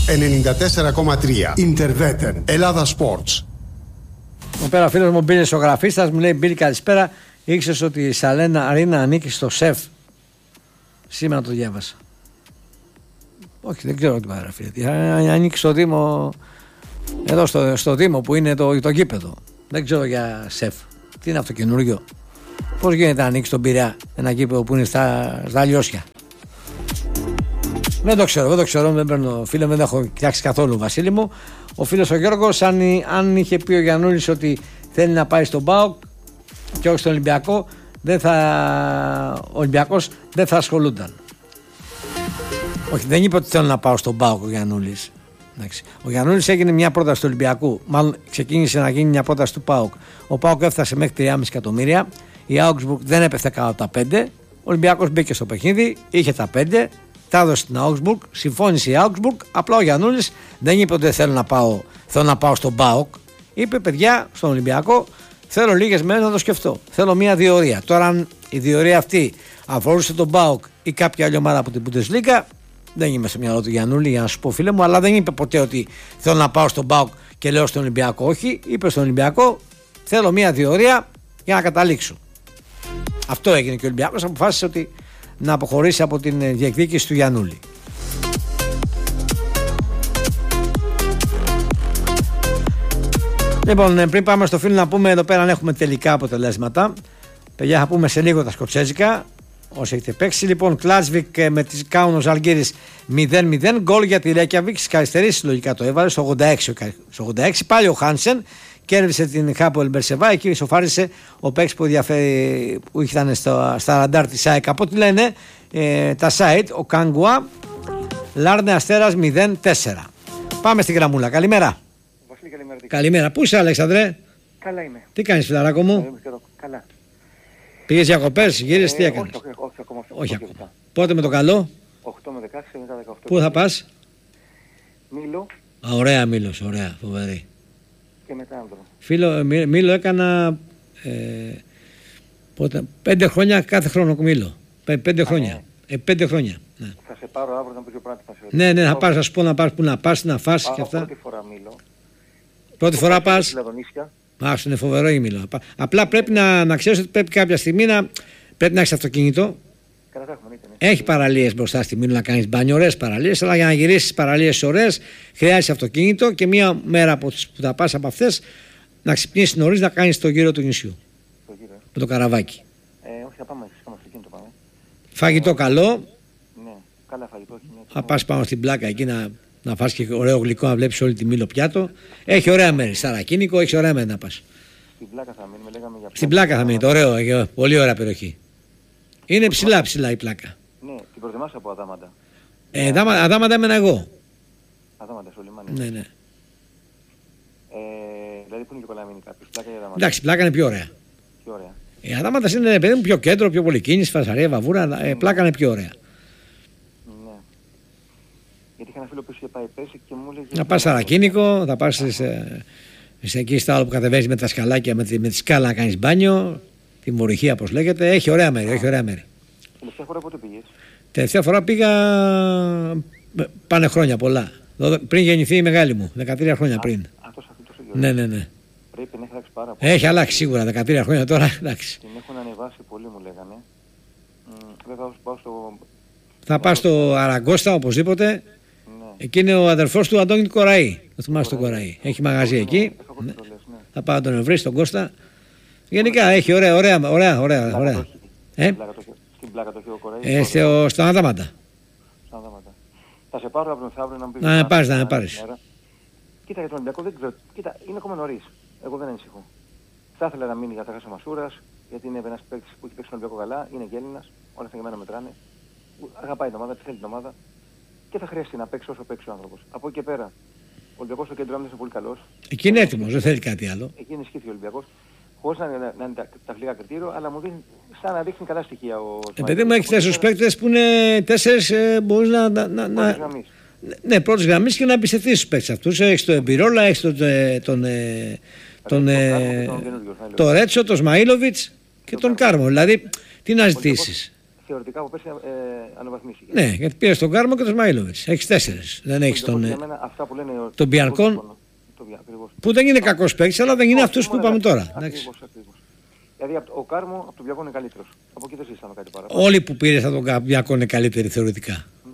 94,3. Interveten. Ελλάδα Sports. Εδώ πέρα φίλος μου Μπίλης ο γραφίστας μου λέει: Μπίλη, καλησπέρα. Ήξερες ότι η Σαλένα Αρίνα ανήκει στο ΣΕΦ? Σήμερα το διάβασα. Όχι, δεν ξέρω τι παραγραφεί. Ανήκει στο Δήμο, εδώ στο Δήμο που είναι το γήπεδο. Δεν ξέρω για ΣΕΦ. Τι είναι αυτό καινούριο? Πώς γίνεται να ανοίξει στον Πειραιά ένα γήπεδο που είναι στα Λιώσια? Δεν το ξέρω, δεν παίρνω φίλε, δεν έχω κοιτάξει καθόλου, Βασίλη μου. Ο φίλος ο Γιώργος, αν είχε πει ο Γιαννούλης ότι θέλει να πάει στον ΠΑΟΚ και όχι στον Ολυμπιακό, ο Ολυμπιακός δεν θα ασχολούνταν. Όχι, δεν είπε ότι θέλω να πάω στον ΠΑΟΚ ο Γιαννούλης. Ο Γιαννούλης έγινε μια πρόταση του Ολυμπιακού, μάλλον ξεκίνησε να γίνει μια πρόταση του ΠΑΟΚ. Ο ΠΑΟΚ έφτασε μέχρι 3,5 εκατομμύρια. Η Augsburg δεν έπεφτε κάτω από τα 5. Ο Ολυμπιακός μπήκε στο παιχνίδι, είχε τα 5. Τα έδωσε στην Augsburg, συμφώνησε η Augsburg. Απλά ο Γιαννούλης δεν είπε ότι θέλω να πάω στον ΠΑΟΚ. Είπε: παιδιά, στον Ολυμπιακό θέλω λίγες μέρες να το σκεφτώ. Θέλω μια διορία. Τώρα, αν η διορία αυτή αφορούσε τον ΠΑΟΚ ή κάποια άλλη ομάδα από την Bundesliga, δεν είμαι στο μυαλό του Γιαννούλη για να σου πω, φίλε μου, αλλά δεν είπε ποτέ ότι θέλω να πάω στον ΠΑΟΚ και λέω στον Ολυμπιακό όχι. Είπε στον Ολυμπιακό: θέλω μια διορία για να καταλήξω. Αυτό έγινε και ο Ολυμπιακός αποφάσισε ότι να αποχωρήσει από την διεκδίκηση του Γιαννούλη. Λοιπόν, πριν πάμε στο φίλο να πούμε εδώ πέρα αν έχουμε τελικά αποτελέσματα. Παιδιά, θα πούμε σε λίγο τα σκοτσέζικα όσοι έχετε παίξει. Λοιπόν, Κλάτσβικ με τις Κάουνος Αλγύρης 0-0. Γκολ για τη Ρέκιαβικ. Στις καθυστερήσεις λογικά το έβαλε στο 86. Πάλι ο Χάνσεν κέρδισε την Χάπολ Μπερσεβά. Εκεί ισοφάρισε ο παίκτης που ήταν στα ραντάρ της ΑΕΚ. Από ό,τι λένε τα site, ο Καγκουά. Λάρνε Αστέρας 0-4. Πάμε στη γραμμούλα. Καλημέρα. Βασίλη, καλημέρα. Καλημέρα. Πού είσαι, Αλέξανδρε? Καλά είμαι. Τι κάνεις, φιλαράκο μου? Καλά. Πήγες διακοπές, γύρισες, τι έκανες? Όχι ακόμα. Πότε με το καλό? 8 με 16, μετά 18. Πού θα πας? Μήλο. Ωραία Μήλος, ωραία, φοβερή. Και μετά Άνδρο. Φίλο, Μήλο έκανα 5 χρόνια κάθε χρόνο Μήλο. 5 χρόνια. 5 χρόνια. Ναι. Θα σε πάρω αύριο να πει ο πράγμα. Ναι, θα πάρεις, θα σου πω να πάρεις που να πας, να φας και αυτά. Πρώτη φορά Μήλο. Πρώτη φορά πας. Άσου, είναι φοβερό η Μήλο. Απλά πρέπει να ξέρεις ότι πρέπει κάποια στιγμή πρέπει να έχεις αυτοκίνητο. Έχει παραλίες μπροστά στη Μήλο να κάνεις μπάνιο, ωραίες παραλίες, αλλά για να γυρίσεις παραλίες ωραίες χρειάζεσαι αυτοκίνητο και μία μέρα που θα πας από αυτές να ξυπνήσεις νωρίς να κάνεις το γύρο του νησιού. Με το καραβάκι. Όχι, θα πάμε, αυτοκίνητο πάμε. Φαγητό καλό. Ναι, καλά φαγητό. Θα πας πάνω στην πλάκα εκεί να φας και ωραίο γλυκό, να βλέπεις όλη τη Μήλο πιάτο. Έχει ωραία μέρη. Σαρακίνικο, έχει ωραία μέρη να πας. Στην πλάκα θα μείνουμε, λέγαμε για. Στην πλάκα θα μείνει, ωραίο, πολύ ωραία περιοχή. Είναι ψηλά η πλάκα. Ναι, την προτιμάς από Αδάματα. Αδάματα έμενα εγώ. Αδάματα, στο λιμάνι. Ναι. Δηλαδή που είναι πιο πολλά μείνει κάποιος. Πλάκα ή Αδάματα? Εντάξει, πλάκα είναι πιο ωραία. Πιο ωραία. Η Αδάματα είναι παιδί μου πιο κέντρο, πιο πολύ κίνηση, φασαρία, βαβούρα. Πλάκα είναι πιο ωραία. Ναι. Γιατί είχα ένα φίλο που είχε πάει πέρσι και μου έλεγε. Να πας Σαρακίνικο, θα πας εκεί στα άλλα που κατεβαίνεις με τα σκαλάκια, με τη σκάλα να κάνεις μπάνιο. Τη Μορυχία, όπως λέγεται, έχει ωραία μέρη. Τελευταία φορά πότε πήγες? Τελευταία φορά πήγα. Πάνε χρόνια πολλά. Πριν γεννηθεί η μεγάλη μου, 13 χρόνια πριν. Αυτό τόσο Ναι. Πρέπει να έχει αλλάξει πάρα πολύ. Έχει αλλάξει σίγουρα 13 χρόνια τώρα. Εντάξει. Την έχουν ανεβάσει πολύ, μου λέγανε. Βέβαια, πάω στο. Θα πας στο Αραγκώστα οπωσδήποτε. Ναι. Εκεί είναι ο αδερφός του Αντώνη του Κοραή. Το θυμάσαι τον Κοραή. Έχει μαγαζί εκεί. Ναι. Θα πάω να τον βρει στον Κώστα. Γενικά έχει ωραία. Στην πλάκα το έχει ο Κοραής. Στον Αδάματα. Θα σε πάρω αύριο μεθαύριο να μου πεις. Να με πάρεις. Κοίτα, για τον Ολυμπιακό δεν ξέρω. Κοίτα, είναι ακόμα νωρίς. Εγώ δεν ανησυχώ. Θα ήθελα να μείνει για τα Χάσα Μασούρας, γιατί είναι ένας παίκτης που έχει παίξει τον Ολυμπιακό καλά, είναι και Έλληνας, όλα αυτά για μένα μετράνε. Αγαπάει την ομάδα, τη θέλει την ομάδα και θα χρειαστεί να παίξει όσο παίξει ο άνθρωπος. Από εκεί και πέρα, ο Ολυμπιακός στο κέντρο άμυνας είναι πολύ καλός. Εκεί είναι έτοιμος, δεν θέλει κάτι άλλο. Εκεί είναι σκύφη ο Ολυμπιακός. Χωρίς να είναι τα φιλικά κριτήριο, αλλά μου δίνει σαν να δείχνει καλά στοιχεία ο. Επειδή μου έχει 4 παίκτες που είναι 4, μπορείς να. Ναι, πρώτης γραμμής και να εμπιστευτείς στους παίκτες αυτούς. Έχεις τον Εμπειρόλα, έχεις τον Ρέτσο, τον Σμαΐλοβιτς και τον Κάρμο. Δηλαδή, τι να ζητήσεις. θεωρητικά από πέρσι αναβαθμίσει. Ναι, γιατί πήρε τον Κάρμο και τον Σμαΐλοβιτς. Έχεις 4. Δεν έχεις τον Μπιανκόν. Που δεν είναι κακός παίκτης, αλλά δεν είναι αυτούς που είπαμε τώρα. Ακριβώς. Δηλαδή ο Κάρμο από τον Μπιανκόν είναι καλύτερος. Από εκεί δεν συζητάμε κάτι παραπάνω. Όλοι που πήρες από τον Μπιανκόν είναι καλύτεροι θεωρητικά. Ναι.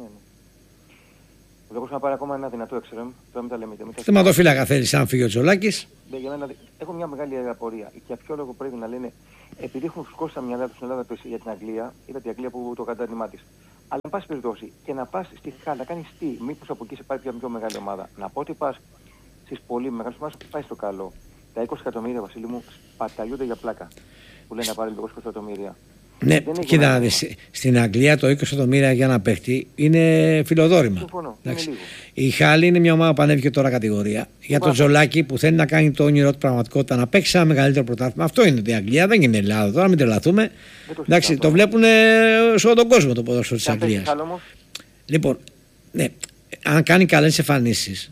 Ο Μπιανκόν να πάρει ακόμα ένα δυνατό εξτρέμ. Τώρα μην τα λέμε. Θεματοφύλακα θέλεις αν φύγει ο Τζολάκης. Για μένα έχω μια μεγάλη απορία. Για ποιο λόγο πρέπει να λένε, επειδή έχουν φουσκώσει τα μυαλά του στην Ελλάδα για την Αγγλία, είδατε η Αγγλία που το κατάνημά της. Αλλά εν πάση περιπτώσει και να πας στη Χάλ, να κάνεις τι, μήπως από εκεί σε πάρει πιο μεγάλη ομάδα. Να πω ότι πας στις πολύ μεγάλες ομάδες, πάει στο καλό. Τα 20 εκατομμύρια, Βασίλη μου, παταλιούνται για πλάκα. Που λένε να πάρει 20 εκατομμύρια. Ναι, κοίτα να δεις, στην Αγγλία το 20 εκατομμύρια για να παίχτη είναι φιλοδόρημα. Συμφωνώ, η Χάλη είναι μια ομάδα που ανέβηκε τώρα κατηγορία. Για τον Τζολάκη που θέλει να κάνει το όνειρο του πραγματικότητα, να παίξει ένα μεγαλύτερο πρωτάθλημα. Αυτό είναι η Αγγλία, δεν είναι Ελλάδα τώρα, μην τρελαθούμε. Εντάξει, το βλέπουν σε όλο τον κόσμο το ποδόσφαιρο της Αγγλίας. Λοιπόν, ναι, αν κάνει καλές εμφανίσεις.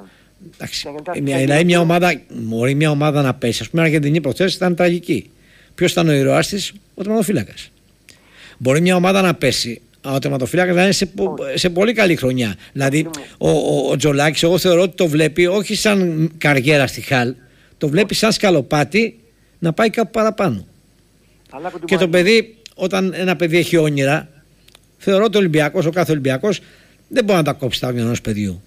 Δηλαδή μια ομάδα να πέσει. Ας πούμε, η Αργεντινή προχθές ήταν τραγική. Ποιος ήταν ο ηρωάς της? Ο τερματοφύλακας. Μπορεί μια ομάδα να πέσει, αλλά ο τερματοφύλακας να είναι σε πολύ καλή χρονιά. Δηλαδή ο Τζολάκης, εγώ θεωρώ ότι το βλέπει όχι σαν καριέρα στη Χάλ, το βλέπει σαν σκαλοπάτι να πάει κάπου παραπάνω. Και το παιδί, όταν ένα παιδί έχει όνειρα, θεωρώ ότι ο κάθε Ολυμπιακός δεν μπορεί να τα κόψει τα όνειρα ενός παιδιού.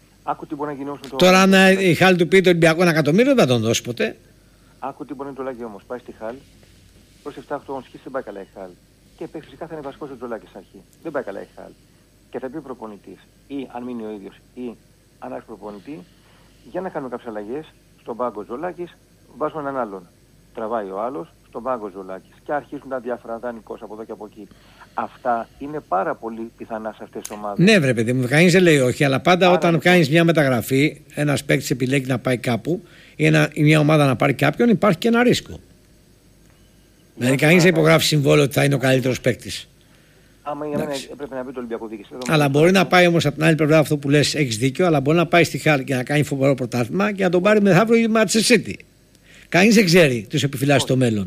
Τώρα, αν η Χάλ του πει το Ολυμπιακό 1 εκατομμύριο, δεν θα τον δώσει ποτέ. Άκου τι μπορεί να το λέγει όμως. Πάει στη Χάλ, προς 7-8 όνσκης δεν πάει καλά η Χάλ. Και παίξει φυσικά θα είναι βασικός ο Τζολάκης στην αρχή. Δεν πάει καλά η Χάλ. Και θα πει ο προπονητής, ή αν μείνει ο ίδιος, ή αν άρχισε προπονητή, για να κάνουμε κάποιες αλλαγές, στον πάγκο Τζολάκης βάζουμε έναν άλλον. Τραβάει ο άλλος, στον πάγκο Τζολάκης. Και αρχίζουν τα διάφορα δανεικός από εδώ και από εκεί. Αυτά είναι πάρα πολύ πιθανά σε αυτές τις ομάδες. Ναι, βρε παιδί μου, κανείς δεν λέει όχι, αλλά πάντα όταν κάνεις μια μεταγραφή, ένας παίκτης επιλέγει να πάει κάπου ή μια ομάδα να πάρει κάποιον, υπάρχει και ένα ρίσκο. Δηλαδή, κανείς δεν υπογράφει συμβόλαιο ότι θα είναι ο καλύτερος παίκτης. Άμα για μένα πρέπει να μπει το Ολυμπιακό διοίκηση. Αλλά μπορεί να πάει όμως από την άλλη πλευρά, αυτό που λες, έχεις δίκιο, αλλά μπορεί να πάει στη Χάλ και να κάνει φοβερό πρωτάθλημα και να τον πάρει μεθαύριο η Manchester City. Κανείς δεν ξέρει τους επιφυλάσσει στο μέλλον.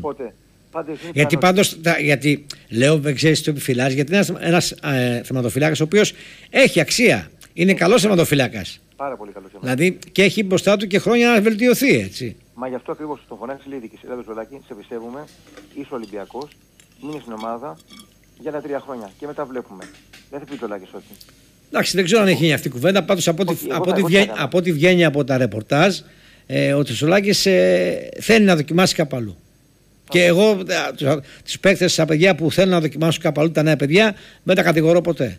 Γιατί λέω δεν ξέρεις τους επιφυλάσσει, γιατί είναι ένας θεματοφυλάκας ο οποίος έχει αξία. Είναι καλός θεματοφυλάκας. Πάρα πολύ καλός. Δηλαδή και έχει μπροστά του και χρόνια να βελτιωθεί, έτσι. Μα γι' αυτό ακριβώς το φωνάξει η διοίκηση. Έλα Ζολάκη, σε πιστεύουμε, είσαι Ολυμπιακός, μείνει στην ομάδα για τα 3 χρόνια και μετά βλέπουμε. Δεν θα πει το Λάκης όχι. Εντάξει, δεν ξέρω αν έχει γίνει αυτή η κουβέντα. Πάντως από ό,τι βγαίνει από τα ρεπορτάζ, ο Τσολάκης θέλει να δοκιμάσει κάπου αλλού. Και εγώ τους παίκτες, τα παιδιά που θέλουν να δοκιμάσουν κάπου αλλού, τα νέα παιδιά, δεν τα κατηγορώ ποτέ.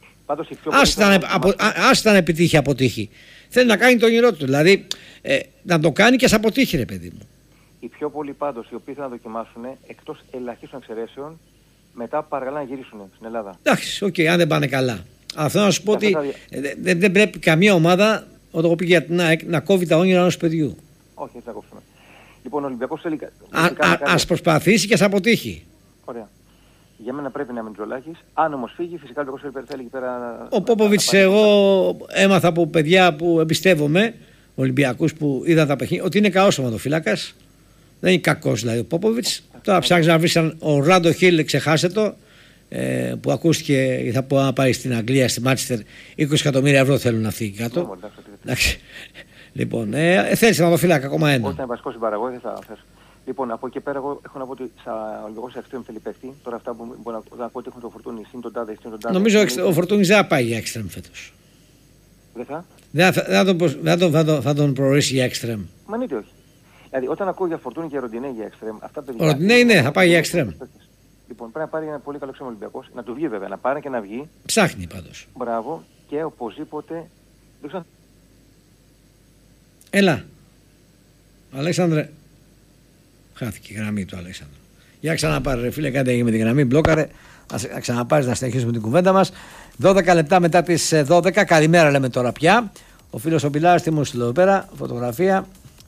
Ας ήταν επιτύχει, αποτύχει. Θέλει να κάνει το όνειρό του. Δηλαδή να το κάνει και ας αποτύχει, ρε παιδί μου. Οι πιο πολλοί πάντως οι οποίοι θα δοκιμάσουν, εκτός ελαχίστων εξαιρέσεων, μετά παρακαλά να γυρίσουν στην Ελλάδα. Εντάξει, οκ, αν δεν πάνε καλά. Αλλά θέλω να σου πω ότι δεν πρέπει καμία ομάδα, όταν εγώ πήγα να κόβει τα όνειρα ενός παιδιού. Όχι, έτσι να κόψουμε. Λοιπόν, ο Ολυμπιακός θέλει. Ας προσπαθήσει και ας αποτύχει. Ωραία. Για μένα πρέπει να είναι Τζολάκης. Αν όμως φύγει, φυσικά ο Ολυμπιακός θέλει εκεί πέρα. Ο Πόποβιτς, εγώ έμαθα από παιδιά που εμπιστεύομαι, Ολυμπιακούς που είδαν τα παιχνίδια, ότι είναι καλός σωματοφύλακας. Δεν είναι κακός δηλαδή ο Πόποβιτς. Τώρα ψάχνεις να βρεις ο Ράντο Χίλ, ξεχάσε το. Που ακούστηκε θα πάει στην Αγγλία, στη Μάντσεστερ, 20 εκατομμύρια ευρώ θέλουν να φύγει κάτω. Λοιπόν, θέλει σωματοφύλακα ακόμα ένα. Όταν είναι βασικό συμπαραγωγή δεν θα θες. Λοιπόν, από εκεί πέρα εγώ έχω να πω ότι ο Ολυμπιακός εξτρέμ θέλει παίχτη. Τώρα αυτά που μπορώ να πω ότι έχουν το Φορτούνι, συν τον τάδε, συν τον τάδε. Νομίζω ο Φορτούνις δεν θα πάει για εξτρέμ φέτος. Δεν θα? Θα τον προορίσει για εξτρέμ. Μα ναι, όχι. Δηλαδή όταν ακούω για Φορτούνι και Ροντινέ για εξτρέμ, αυτά παιδιά. Ροντινέ ναι, θα πάει για εξτρέμ. Λοιπόν, πρέπει να πάρει ένα πολύ καλό ξένο Ολυμπιακός, να του βγει βέβαια, να πάρει και να βγει. Ψάχνει πάντως. Μπράβο και οπωσδήποτε. Έλα. Αλέξανδρε. Χάθηκε η γραμμή του Αλέξανδρου. Για ξαναπάρε ρε φίλε, κάτι έγινε με τη γραμμή, μπλόκαρε. Ας ξαναπάρεις να συνεχίσουμε την κουβέντα μας. 12 λεπτά μετά τις 12, καλημέρα λέμε τώρα πια. Ο φίλος ο Πιλάρης, τι μου στείλε εδώ πέρα, φωτογραφία.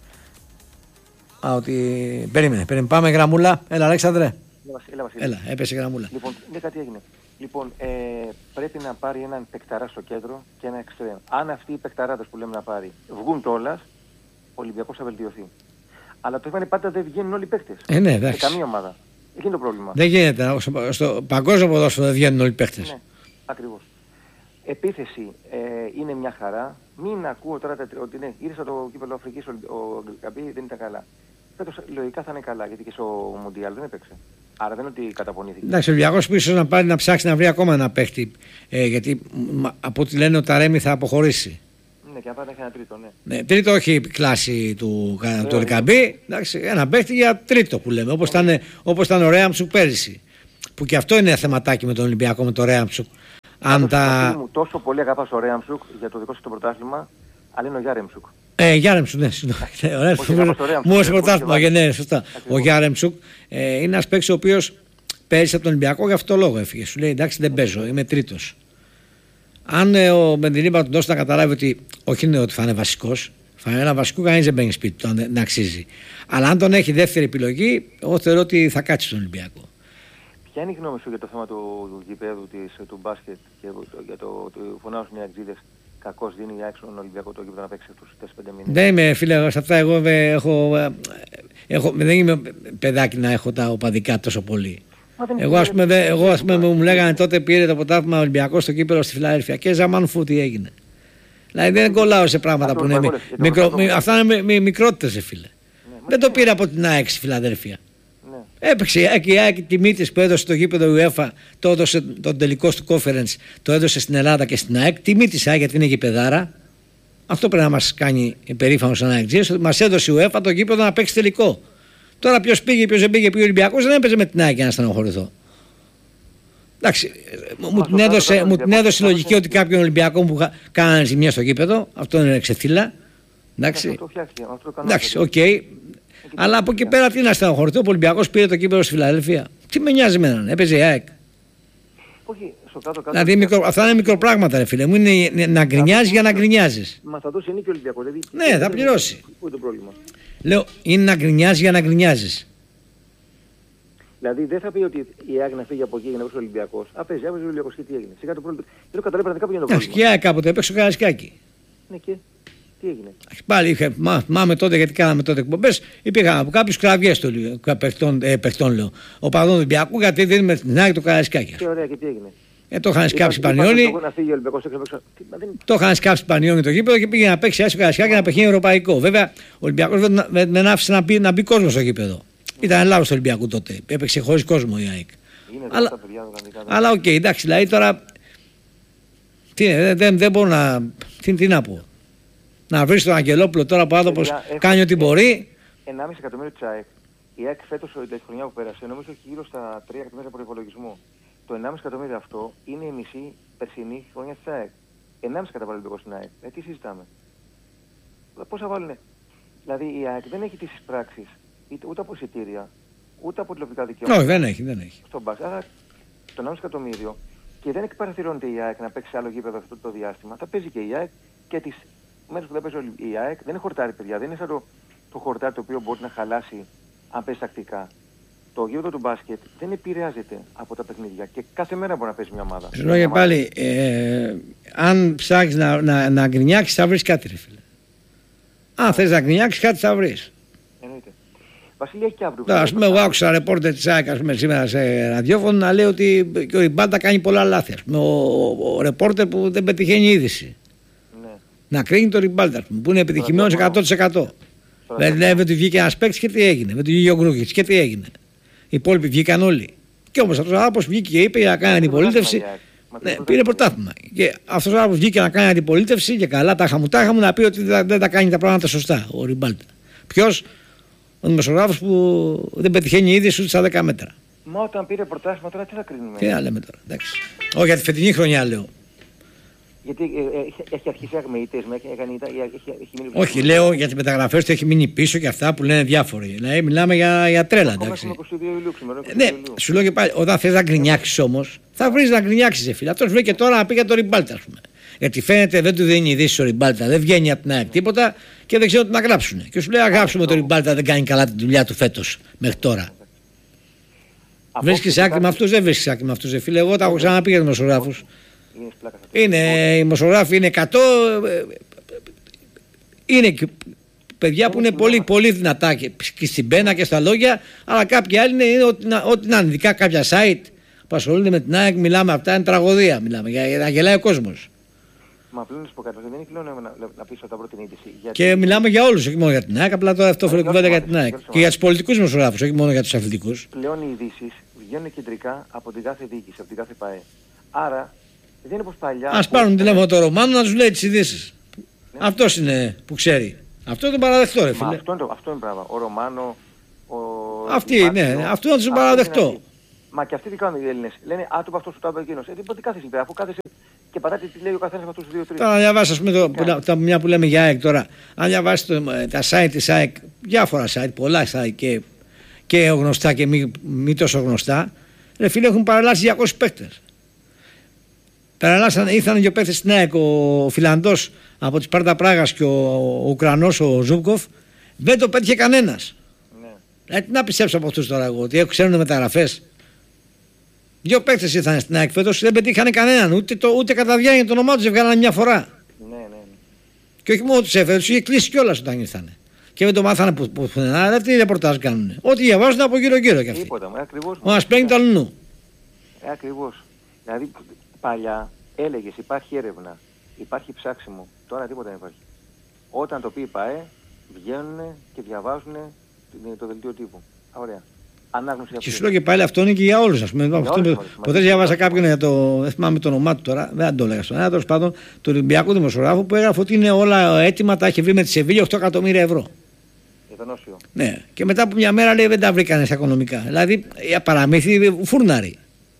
Ότι περίμενε, πάμε γραμμούλα. Έλα Αλέξανδρε. Έλα, έπεσε γραμμούλα. Λοιπόν, ναι, κάτι έγινε. Λοιπόν, πρέπει να πάρει έναν παικταρά στο κέντρο και ένα εξτρέμ. Αν αυτοί οι παικταράδες που λέμε να πάρει βγουν κιόλας, ο Ολυμπιακός θα βελτιωθεί. Αλλά το είπανε πάντα δεν βγαίνουν όλοι οι παίκτες. Ναι, σε καμία ομάδα. Εκεί είναι το πρόβλημα. Δεν γίνεται. Στο παγκόσμιο ποδόσφαιρο δεν βγαίνουν όλοι οι παίχτες. Ναι, ακριβώς. Επίθεση είναι μια χαρά. Μην ακούω τώρα ότι ναι, ήρθε το κύπελλο Αφρικής, ο Γκαμπί δεν ήταν καλά. Φέτος λογικά θα είναι καλά, γιατί και στο Μουντιάλ δεν έπαιξε. Άρα δεν είναι ότι καταπονήθηκε. Εντάξει, ο Ολυμπιακός ίσως να πάρει να ψάξει να βρει ακόμα ένα παίχτη. Γιατί από ό,τι λένε ο Ταρέμι θα αποχωρήσει. Ναι, και αν πάει να έχει ένα τρίτο, ναι. Ναι, τρίτο όχι η κλάση του Γκαμπί. Ένα παίχτη για τρίτο που λέμε. Όπως ήταν ο Ρέαμψουκ πέρυσι. Που και αυτό είναι θεματάκι με τον Ολυμπιακό, με το Ρέαμψουκ. Μου τόσο πολύ αγαπάς ο Ρέαμψουκ για το δικό σου το πρωτάθλημα, αλλά είναι ο Γιάρεμψουκ. Γιάρεμψουκ, ναι, μου έδωσε πρωτάθλημα, ναι, σωστά. Ο Γιάρεμψουκ είναι ένας παίκτης ο οποίος πέρυσι από τον Ολυμπιακό, γι' αυτό το λόγο έφυγε. Σου λέει εντάξει, δεν παίζω, είμαι τρίτος. Αν ο Μεντιλίμπα τον δώσει να καταλάβει ότι όχι είναι ότι θα είναι βασικός, θα είναι ένα βασικό, κανείς δεν μπαίνει σπίτι του, να αξίζει. Αλλά αν τον έχει δεύτερη επιλογή, εγώ θεωρώ ότι θα κάτσει στον Ολυμπιακό. Ποια είναι η γνώμη σου για το θέμα του γηπέδου του μπάσκετ και για το φωνάζουν οι Αγγλίδες? Κακώς δίνει η ΑΕΚ στον Ολυμπιακό το γήπεδο να παίξει τους 4-5 μήνες. Δεν είμαι φίλε, σε αυτά εγώ δεν είμαι παιδάκι να έχω τα οπαδικά τόσο πολύ. Εγώ ας πούμε μου λέγανε τότε πήρε το πρωτάθλημα Ολυμπιακό στο κύπελλο στη Φιλαδέλφια και ζαμάν φου τι έγινε. Δηλαδή δεν κολλάω σε πράγματα που είναι αυτά είναι μικρότητες φίλε. Δεν το πήρα από την ΑΕΚ στη Φιλαδέλφια. Έπαιξε η ΑΕΚ τη μύτη που έδωσε το γήπεδο UEFA, το έδωσε τον τελικό του conference, το έδωσε στην Ελλάδα και στην ΑΕΚ. Τη μύτη ΑΕΚ γιατί είναι γηπεδάρα. Αυτό πρέπει να μας κάνει περήφανο σαν ΑΕΚ. Μας έδωσε η UEFA το γήπεδο να παίξει τελικό. Τώρα ποιος πήγε, ποιος δεν πήγε, πήγε ο Ολυμπιακός, δεν έπαιζε με την ΑΕΚ για να στενοχωρηθώ. Εντάξει, μου την έδωσε η λογική ότι κάποιον Ολυμπιακό που κάνανε ζημιά στο γήπεδο, αυτό είναι ξεφύλλα. Εντάξει, οκ. Αλλά από εκεί πέρα τι να στενοχωρηθώ, ο Ολυμπιακός πήρε το κύπελλο στη Φιλαδέλφια. Τι με νοιάζει εμένα, έπαιζε η ΑΕΚ. Δηλαδή αυτά είναι μικροπράγματα, ρε φίλε μου. Είναι να γκρινιάζει για να γκρινιάζει. Μα θα δώσει νίκη ο Ολυμπιακός. Ναι, θα πληρώσει. Πού είναι το πρόβλημα? Λέω, είναι να γκρινιάζει για να γκρινιάζει. Δηλαδή δεν θα πει ότι η ΑΕΚ να φύγει από εκεί για να παίξει ο Ολυμπιακός. Έπαιζε ο Ολυμπιακός και τι έγινε. Σιγά το πρόβλημα. Δεν καταλαβαίνω πραγματικά ποιο είναι το πρόβλημα. Και η ΑΕΚ κάποτε έπαιξε ο Καραϊσκάκη. Ναι, και τι έγινε? Πάλι είχε, τότε γιατί κάναμε τότε εκπομπές, υπήρχαν από κάποιους κραυγές παιχτών, λέω. Ο παδόν του Ολυμπιακού γιατί δίνουμε την ΑΕΚ το Καραϊσκάκη. Και ωραία, και τι έγινε? Το είχαν σκάψει Πανιόνι. Το είχαν σκάψει Πανιόνι το γήπεδο και πήγε να παίξει άσο Καραϊσκάκη ένα παιχνίδι ευρωπαϊκό. Βέβαια ο Ολυμπιακός δεν άφησε να μπει κόσμο στο γήπεδο. Ήταν λάθος του Ολυμπιακού τότε. Έπαιξε χωρίς κόσμο η ΑΕΚ. Αλλά οκ, εντάξει, δηλαδή τώρα. Δεν μπορώ να. Τι να πω. Να βρει τον Αγγελόπουλο τώρα που ο άνθρωπος κάνει ό,τι μπορεί. 1,5 εκατομμύριο της ΑΕΚ. Η ΑΕΚ φέτος τη χρονιά που πέρασε νομίζω έχει γύρω στα 3 εκατομμύρια προϋπολογισμό. Το 1,5 εκατομμύριο αυτό είναι η μισή περσινή χρονιά της ΑΕΚ. 1,5 καταβάλλει στην ΑΕΚ. Τι συζητάμε? Πόσα βάλουνε? Δηλαδή η ΑΕΚ δεν έχει τις πράξεις ούτε από εισιτήρια, ούτε από τηλεοπτικά δικαιώματα. Όχι, δεν έχει. Στον μπάσκετ. Άρα το 1,5 εκατομμύριο και δεν εκπαραθυρώνεται η ΑΕΚ να παίξει άλλο γήπεδο αυτό το διάστημα. Θα παίζει και η ΑΕΚ και τις μέρες που θα παίζει η ΑΕΚ δεν είναι χορτάρι, παιδιά. Δεν είναι σαν το χορτάρι το οποίο μπορεί να χαλάσει αν παίζει τακτικά. Το γήπεδο του μπάσκετ δεν επηρεάζεται από τα παιχνίδια και κάθε μέρα μπορεί να παίζει μια ομάδα. Σου λέω και πάλι, αν ψάξεις να γκρινιάξεις θα βρεις κάτι, ρε φίλε. Αν θες να γκρινιάξεις κάτι θα βρεις. Εννοείται. Βασίλη, έχει και αύριο. Ας πούμε, εγώ άκουσα ρεπόρτερ της ΑΕΚ σήμερα σε ραδιόφωνο να λέει ότι ο Ριμπάντα κάνει πολλά λάθη. Ο ρεπόρτερ που δεν πετυχαίνει είδηση. Ναι. Να κρίνει το Ριμπάντα που είναι επιτυχημένος 100%. Δεν λέει ότι βγήκε ένας παίκτης και τι έγινε. Με τον Γιώργο Γκρούκιτς και τι έγινε. Οι υπόλοιποι βγήκαν όλοι. Και όμως αυτός ο άνθρωπος βγήκε και είπε να κάνει αντιπολίτευση. Ναι, πήρε πρωτάθλημα. Και αυτός ο άνθρωπος βγήκε να κάνει αντιπολίτευση και καλά τάχα μου να πει ότι δεν τα κάνει τα πράγματα σωστά ο Ριμπάλτα. Ποιος? Ο δημοσιογράφος που δεν πετυχαίνει είδηση ούτε στα 10 μέτρα. Μα όταν πήρε πρωτάθλημα τώρα τι θα κρίνουμε? Τι να λέμε τώρα, εντάξει. Όχι για τη φετινή χρονιά λέω. Γιατί έχει αρχίσει αγμεϊτές, όχι, λέω για τις μεταγραφές του έχει μείνει πίσω και αυτά που λένε διάφοροι. Δηλαδή μιλάμε για τρέλα, εντάξει. Ναι, σου λέω και πάλι, όταν θες να γκρινιάξεις όμως, θα βρεις να γκρινιάξεις, φίλε. Αυτός βρήκε τώρα να πει για το Ριμπάλτα, ας πούμε. Γιατί φαίνεται δεν του δίνει ειδήσει ο Ριμπάλτα, δεν βγαίνει από την ΑΕΚ τίποτα και δεν ξέρουν τι να γράψουν. Και σου λέει: γράψουμε ότι ο Ριμπάλτα δεν κάνει καλά τη δουλειά του φέτος μέχρι τώρα. Βρίσκεις άκρη με αυτούς, δεν βρίσκεις άκρη με αυτούς, φίλε. Εγώ τα έχω ξαναπεί για τους δημοσιογράφους. Οι δημοσιογράφοι είναι 100. Είναι παιδιά που είναι πολύ, πολύ δυνατά και στην πένα και στα λόγια, αλλά κάποιοι άλλοι είναι ό,τι να είναι. Ειδικά κάποια site που ασχολούνται με την ΑΕΚ, μιλάμε αυτά, είναι τραγωδία. Μιλάμε για να γελάει ο κόσμος. Μα πλέον να σου πω κάτι, δεν είναι πλέον να πεις όταν πρώτη είδηση. Και μιλάμε για όλους, όχι μόνο για την ΑΕΚ, απλά τώρα αυτό φέρει κουβέντα για την ΑΕΚ. Και για τους πολιτικούς δημοσιογράφους, όχι μόνο για τους αθλητικούς. Πλέον οι ειδήσεις βγαίνουν κεντρικά από την κάθε διοίκηση, από την κάθε ΠΑΕ. Άρα δεν είναι πως παλιά. Ας πάρουν τηλέφωνο το Ρωμάνο να τους λέει τις ειδήσεις. Ναι. Αυτός είναι που ξέρει. Αυτό τον παραδεχτώ, ρε φίλε. Αυτό είναι πράγμα. Ο Ρωμάνο. Αυτή, ναι, αυτό να τους παραδεχτώ. Μα και αυτοί τι κάνουν οι Έλληνες. Λένε α, του αυτό σου το είπε εκείνος. Τι κάθεσαι πέρα, αφού κάθεσαι και πατάτε τι λέει ο καθένας από αυτούς τους 2-3. Τώρα να διαβάσεις, ας πούμε, μια που λέμε για ΑΕΚ τώρα. Αν διαβάσεις τα site της ΑΕΚ, διάφορα site, πολλά site και γνωστά και μη τόσο γνωστά, ρε φίλε, έχουν παραλλάσει 200 παίκτες. Ήρθαν και ο παίκτες στην ΑΕΚ, ο Φιλανδός από τη Σπάρτα Πράγας και ο Ουκρανός, ο Ζούμπκοφ, δεν το πέτυχε κανένας. Ναι. Τι να πιστέψω από αυτούς τώρα εγώ, ότι ξέρουν μεταγραφές. 2 παίκτες ήρθαν στην ΑΕΚ φέτος, δεν πετύχανε κανέναν, ούτε κατά διάνοια το όνομά τους έβγαλαν μια φορά. Ναι. Και όχι μόνο τους έφερε, τους είχε κλείσει κιόλας όταν ήρθανε. Και δεν το μάθανε πουθενά, αλλά τι ρεπορτάζ κάνουνε. Ό,τι διαβάζουν από γύρω-γύρω κι αυτοί. Τίποτα, ακριβώς. Ο ένας παίρνει το αλλού. Ακριβώς. Δηλαδή παλιά έλεγες υπάρχει έρευνα, υπάρχει ψάξιμο, τώρα τίποτα δεν υπάρχει. Όταν το πει η ΠΑΕ, βγαίνουν και διαβάζουν το δελτίο τύπου. Ωραία. Και σου λέω και πάλι αυτό είναι και για όλους. Ποτέ διάβασα κάποιον για το. Δεν θυμάμαι το όνομά του τώρα, δεν το έλεγα στον ένα, τέλος πάντων, του Ολυμπιακού δημοσιογράφου που έγραφε ότι είναι όλα έτοιμα, τα έχει βρει με τη Σεβίλη 8 εκατομμύρια ευρώ. Εθανόσιο. Ναι, και μετά από μια μέρα λέει δεν τα βρήκανε στα οικονομικά. Δηλαδή για παραμύθι φούρναρη.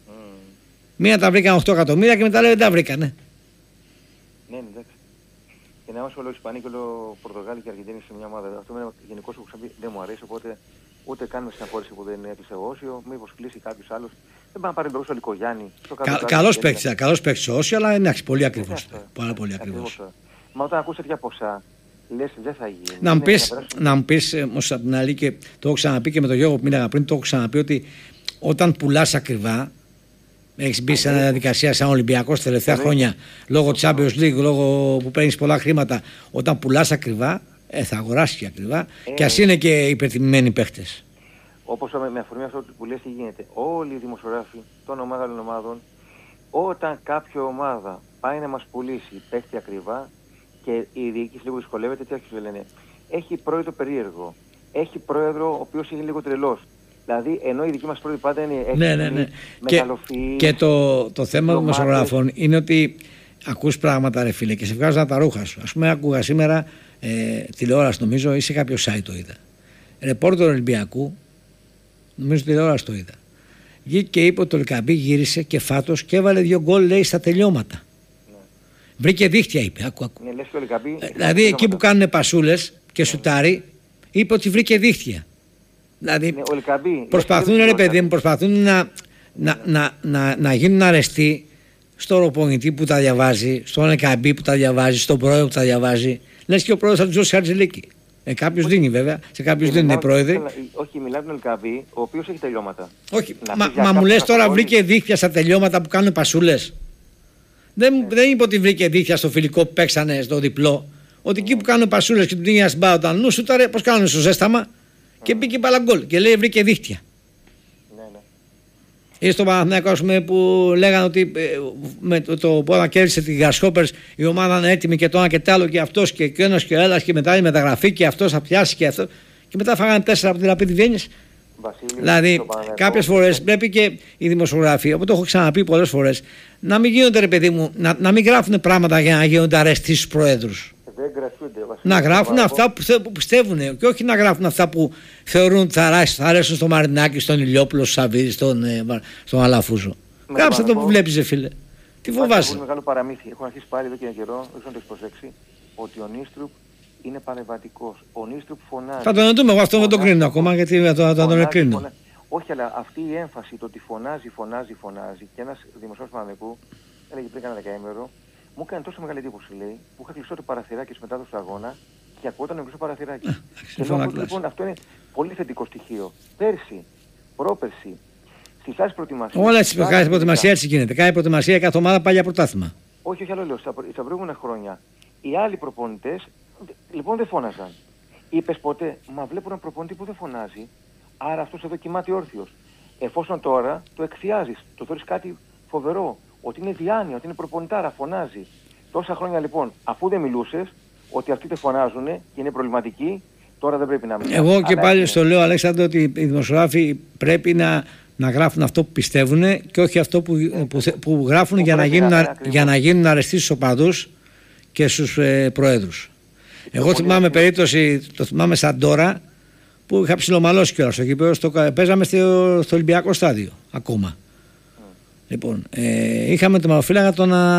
Μία τα βρήκαν 8 εκατομμύρια και μετά λέει δεν τα βρήκανε. Ναι, εντάξει. Και να είμαστε όλο Ισπανοί και όλο Πορτογάλοι και Αργεντίνοι σε μια ομάδα. Αυτό είναι γενικώς που ξαναπεί δεν μου αρέσει, οπότε ούτε κάνουμε συναχώρηση που δεν έκλεισε ο Όσιο, μήπως κλείσει κάποιος άλλος. Δεν πάει να πάρει τον Ρώσο Λικογιάννη. Καλός παίκτης ο Όσιο, αλλά είναι πολύ ακριβώς. Πάρα πολύ ακριβώς. Μα όταν ακούς τέτοια ποσά, λες δεν θα γίνει. Να μου πεις όμως απ' την άλλη, και το έχω ξαναπεί και με τον Γιώργο που μίλαγα πριν, το έχω ξαναπεί ότι όταν πουλάς ακριβά, έχεις μπει σε μια διαδικασία σαν Ολυμπιακός τελευταία χρόνια, λόγω Champions League, λόγω που παίρνεις πολλά χρήματα, όταν πουλάς ακριβά, θα αγοράσεις και ακριβά και ας είναι και υπερτιμημένοι παίχτες. Όπως με αφορμή αυτό που λες τι γίνεται, όλοι οι δημοσιογράφοι των μεγάλων ομάδων, όταν κάποια ομάδα πάει να μας πουλήσει παίχτη ακριβά και η διοίκηση λίγο δυσκολεύεται, τι άρχισε λένε, έχει πρόεδρο περίεργο, έχει πρόεδρο ο οποίος είναι λίγο τρελός. Δηλαδή, ενώ η δική μας πρόεδρη πάντα είναι μεγαλοφυή. Και το θέμα των δημοσιογράφων είναι ότι ακούς πράγματα, ρε φίλε, και σε βγάζουν τα ρούχα σου. Ας πούμε, άκουγα σήμερα τηλεόραση, νομίζω, ή σε κάποιο site το είδα. Ρεπόρτερ Ολυμπιακού, νομίζω τηλεόραση το είδα. Βγήκε και είπε ότι το Λικαμπή γύρισε και φάτος και έβαλε 2 γκολ, λέει, στα τελειώματα. Ναι. Βρήκε δίχτυα, είπε. Άκου. Ναι, λες και ο Λικαμπή, δηλαδή, εκεί που κάνουν πασούλες και σουτάρει, είπε ότι βρήκε δίχτυα. Δηλαδή, ναι, προσπαθούν, ρε παιδί μου, προσπαθούν να γίνουν αρεστοί στο προπονητή που τα διαβάζει, στον Λικαμπή που τα διαβάζει, στον πρόεδρο που τα διαβάζει. Λες και ο πρόεδρος θα του δώσει Χαρτζηλίκη. Κάποιος δίνει βέβαια, σε κάποιους δεν είναι πρόεδροι. Όχι, μιλάμε τον Λικαμπή, ο οποίος έχει τελειώματα. Όχι, μα μου λες τώρα βρήκε δίχτυα στα τελειώματα που κάνουν πασούλες. Δεν είπε ότι βρήκε δίχτυα στο φιλικό που παίξανε στο διπλό. Ότι εκεί που κάνουν πασούλες και του δίνει ένα μπάουτα νου σου, τώρα πώς κάνουν στο ζέσταμα. Και μπήκε μπαλαγκόλ και λέει βρήκε δίχτυα. Ναι. Ή στο Παναθηναϊκό που λέγανε ότι με το που όταν κέρδισε τη Grasshoppers η ομάδα είναι έτοιμη και το ένα και το άλλο και αυτός και ένας και ο άλλος και μετά η μεταγραφή και αυτός θα πιάσει και αυτό. Και μετά φάγανε 4 από τη Ραπίδη Βιέννης. Δηλαδή κάποιες φορές πρέπει και οι δημοσιογράφοι, όπως το έχω ξαναπεί πολλές φορές, να μην γίνονται, ρε παιδί μου, να μην γράφουν πράγματα για να γίνονται αρεστοί στους προέδρους. Να γράφουν αυτά που πιστεύουν και όχι να γράφουν αυτά που θεωρούν ότι θα αρέσουν στο Μαρινάκη, στον Ηλιόπουλο, στον Σαββίδη, στον Αλαφούζο. Γράψε το που βλέπεις, φίλε. Τι φοβάσαι. Ένα μεγάλο παραμύθι. Έχω αρχίσει πάλι εδώ και ένα καιρό, δεν ξέρω αν το έχεις προσέξει, ότι ο Νίστρουπ είναι παρεμβατικός. Ο Νίστρουπ φωνάζει. Θα τον δούμε, εγώ αυτό δεν το κρίνω ακόμα, γιατί θα τον εκρίνω. Όχι, αλλά αυτή η έμφαση, το ότι φωνάζει και ένας δημοσιογράφος Παναθηναϊκού έλεγε πριν κάνα δεκαήμερο. Μου έκανε τόσο μεγάλη εντύπωση, λέει, που είχα κλειστό το παραθυράκι στη μετάδοση του αγώνα και ακούγονταν κλειστό παραθυράκι. Και λέω, λοιπόν, αυτό είναι πολύ θετικό στοιχείο. Πέρσι, πρόπερσι, στις άλλες προετοιμασίες. Όλα στις προετοιμασίες έτσι γίνεται. Κάθε προετοιμασία, κάθε ομάδα πάει για πρωτάθλημα. Όχι, άλλο λέω. Στα προηγούμενα χρόνια οι άλλοι προπονητές λοιπόν δεν φώναζαν. είπες ποτέ, μα βλέπω έναν προπονητή που δεν φωνάζει, άρα αυτός εδώ κοιμάται όρθιος. Εφόσον τώρα το εκθιάζεις, το θεωρείς κάτι φοβερό, ότι είναι διάνοια, ότι είναι προπονητάρα, φωνάζει. Τόσα χρόνια λοιπόν, αφού δεν μιλούσες, ότι αυτοί δεν φωνάζουν και είναι προβληματικοί, τώρα δεν πρέπει να μιλάνε. Εγώ και πάλι στο λέω, Αλέξανδρο, ότι οι δημοσιογράφοι πρέπει να γράφουν αυτό που πιστεύουν και όχι αυτό που γράφουν για να γίνουν αρεστοί στους οπαδούς και στους προέδρους. Εγώ θυμάμαι περίπτωση, το θυμάμαι σαν τώρα, που είχα ψιλομαλώσει κιόλας στο γήπεδο, παίζαμε στο Ολυμπιακό στάδιο ακόμα. Λοιπόν, είχαμε τον μαυροφύλακα τον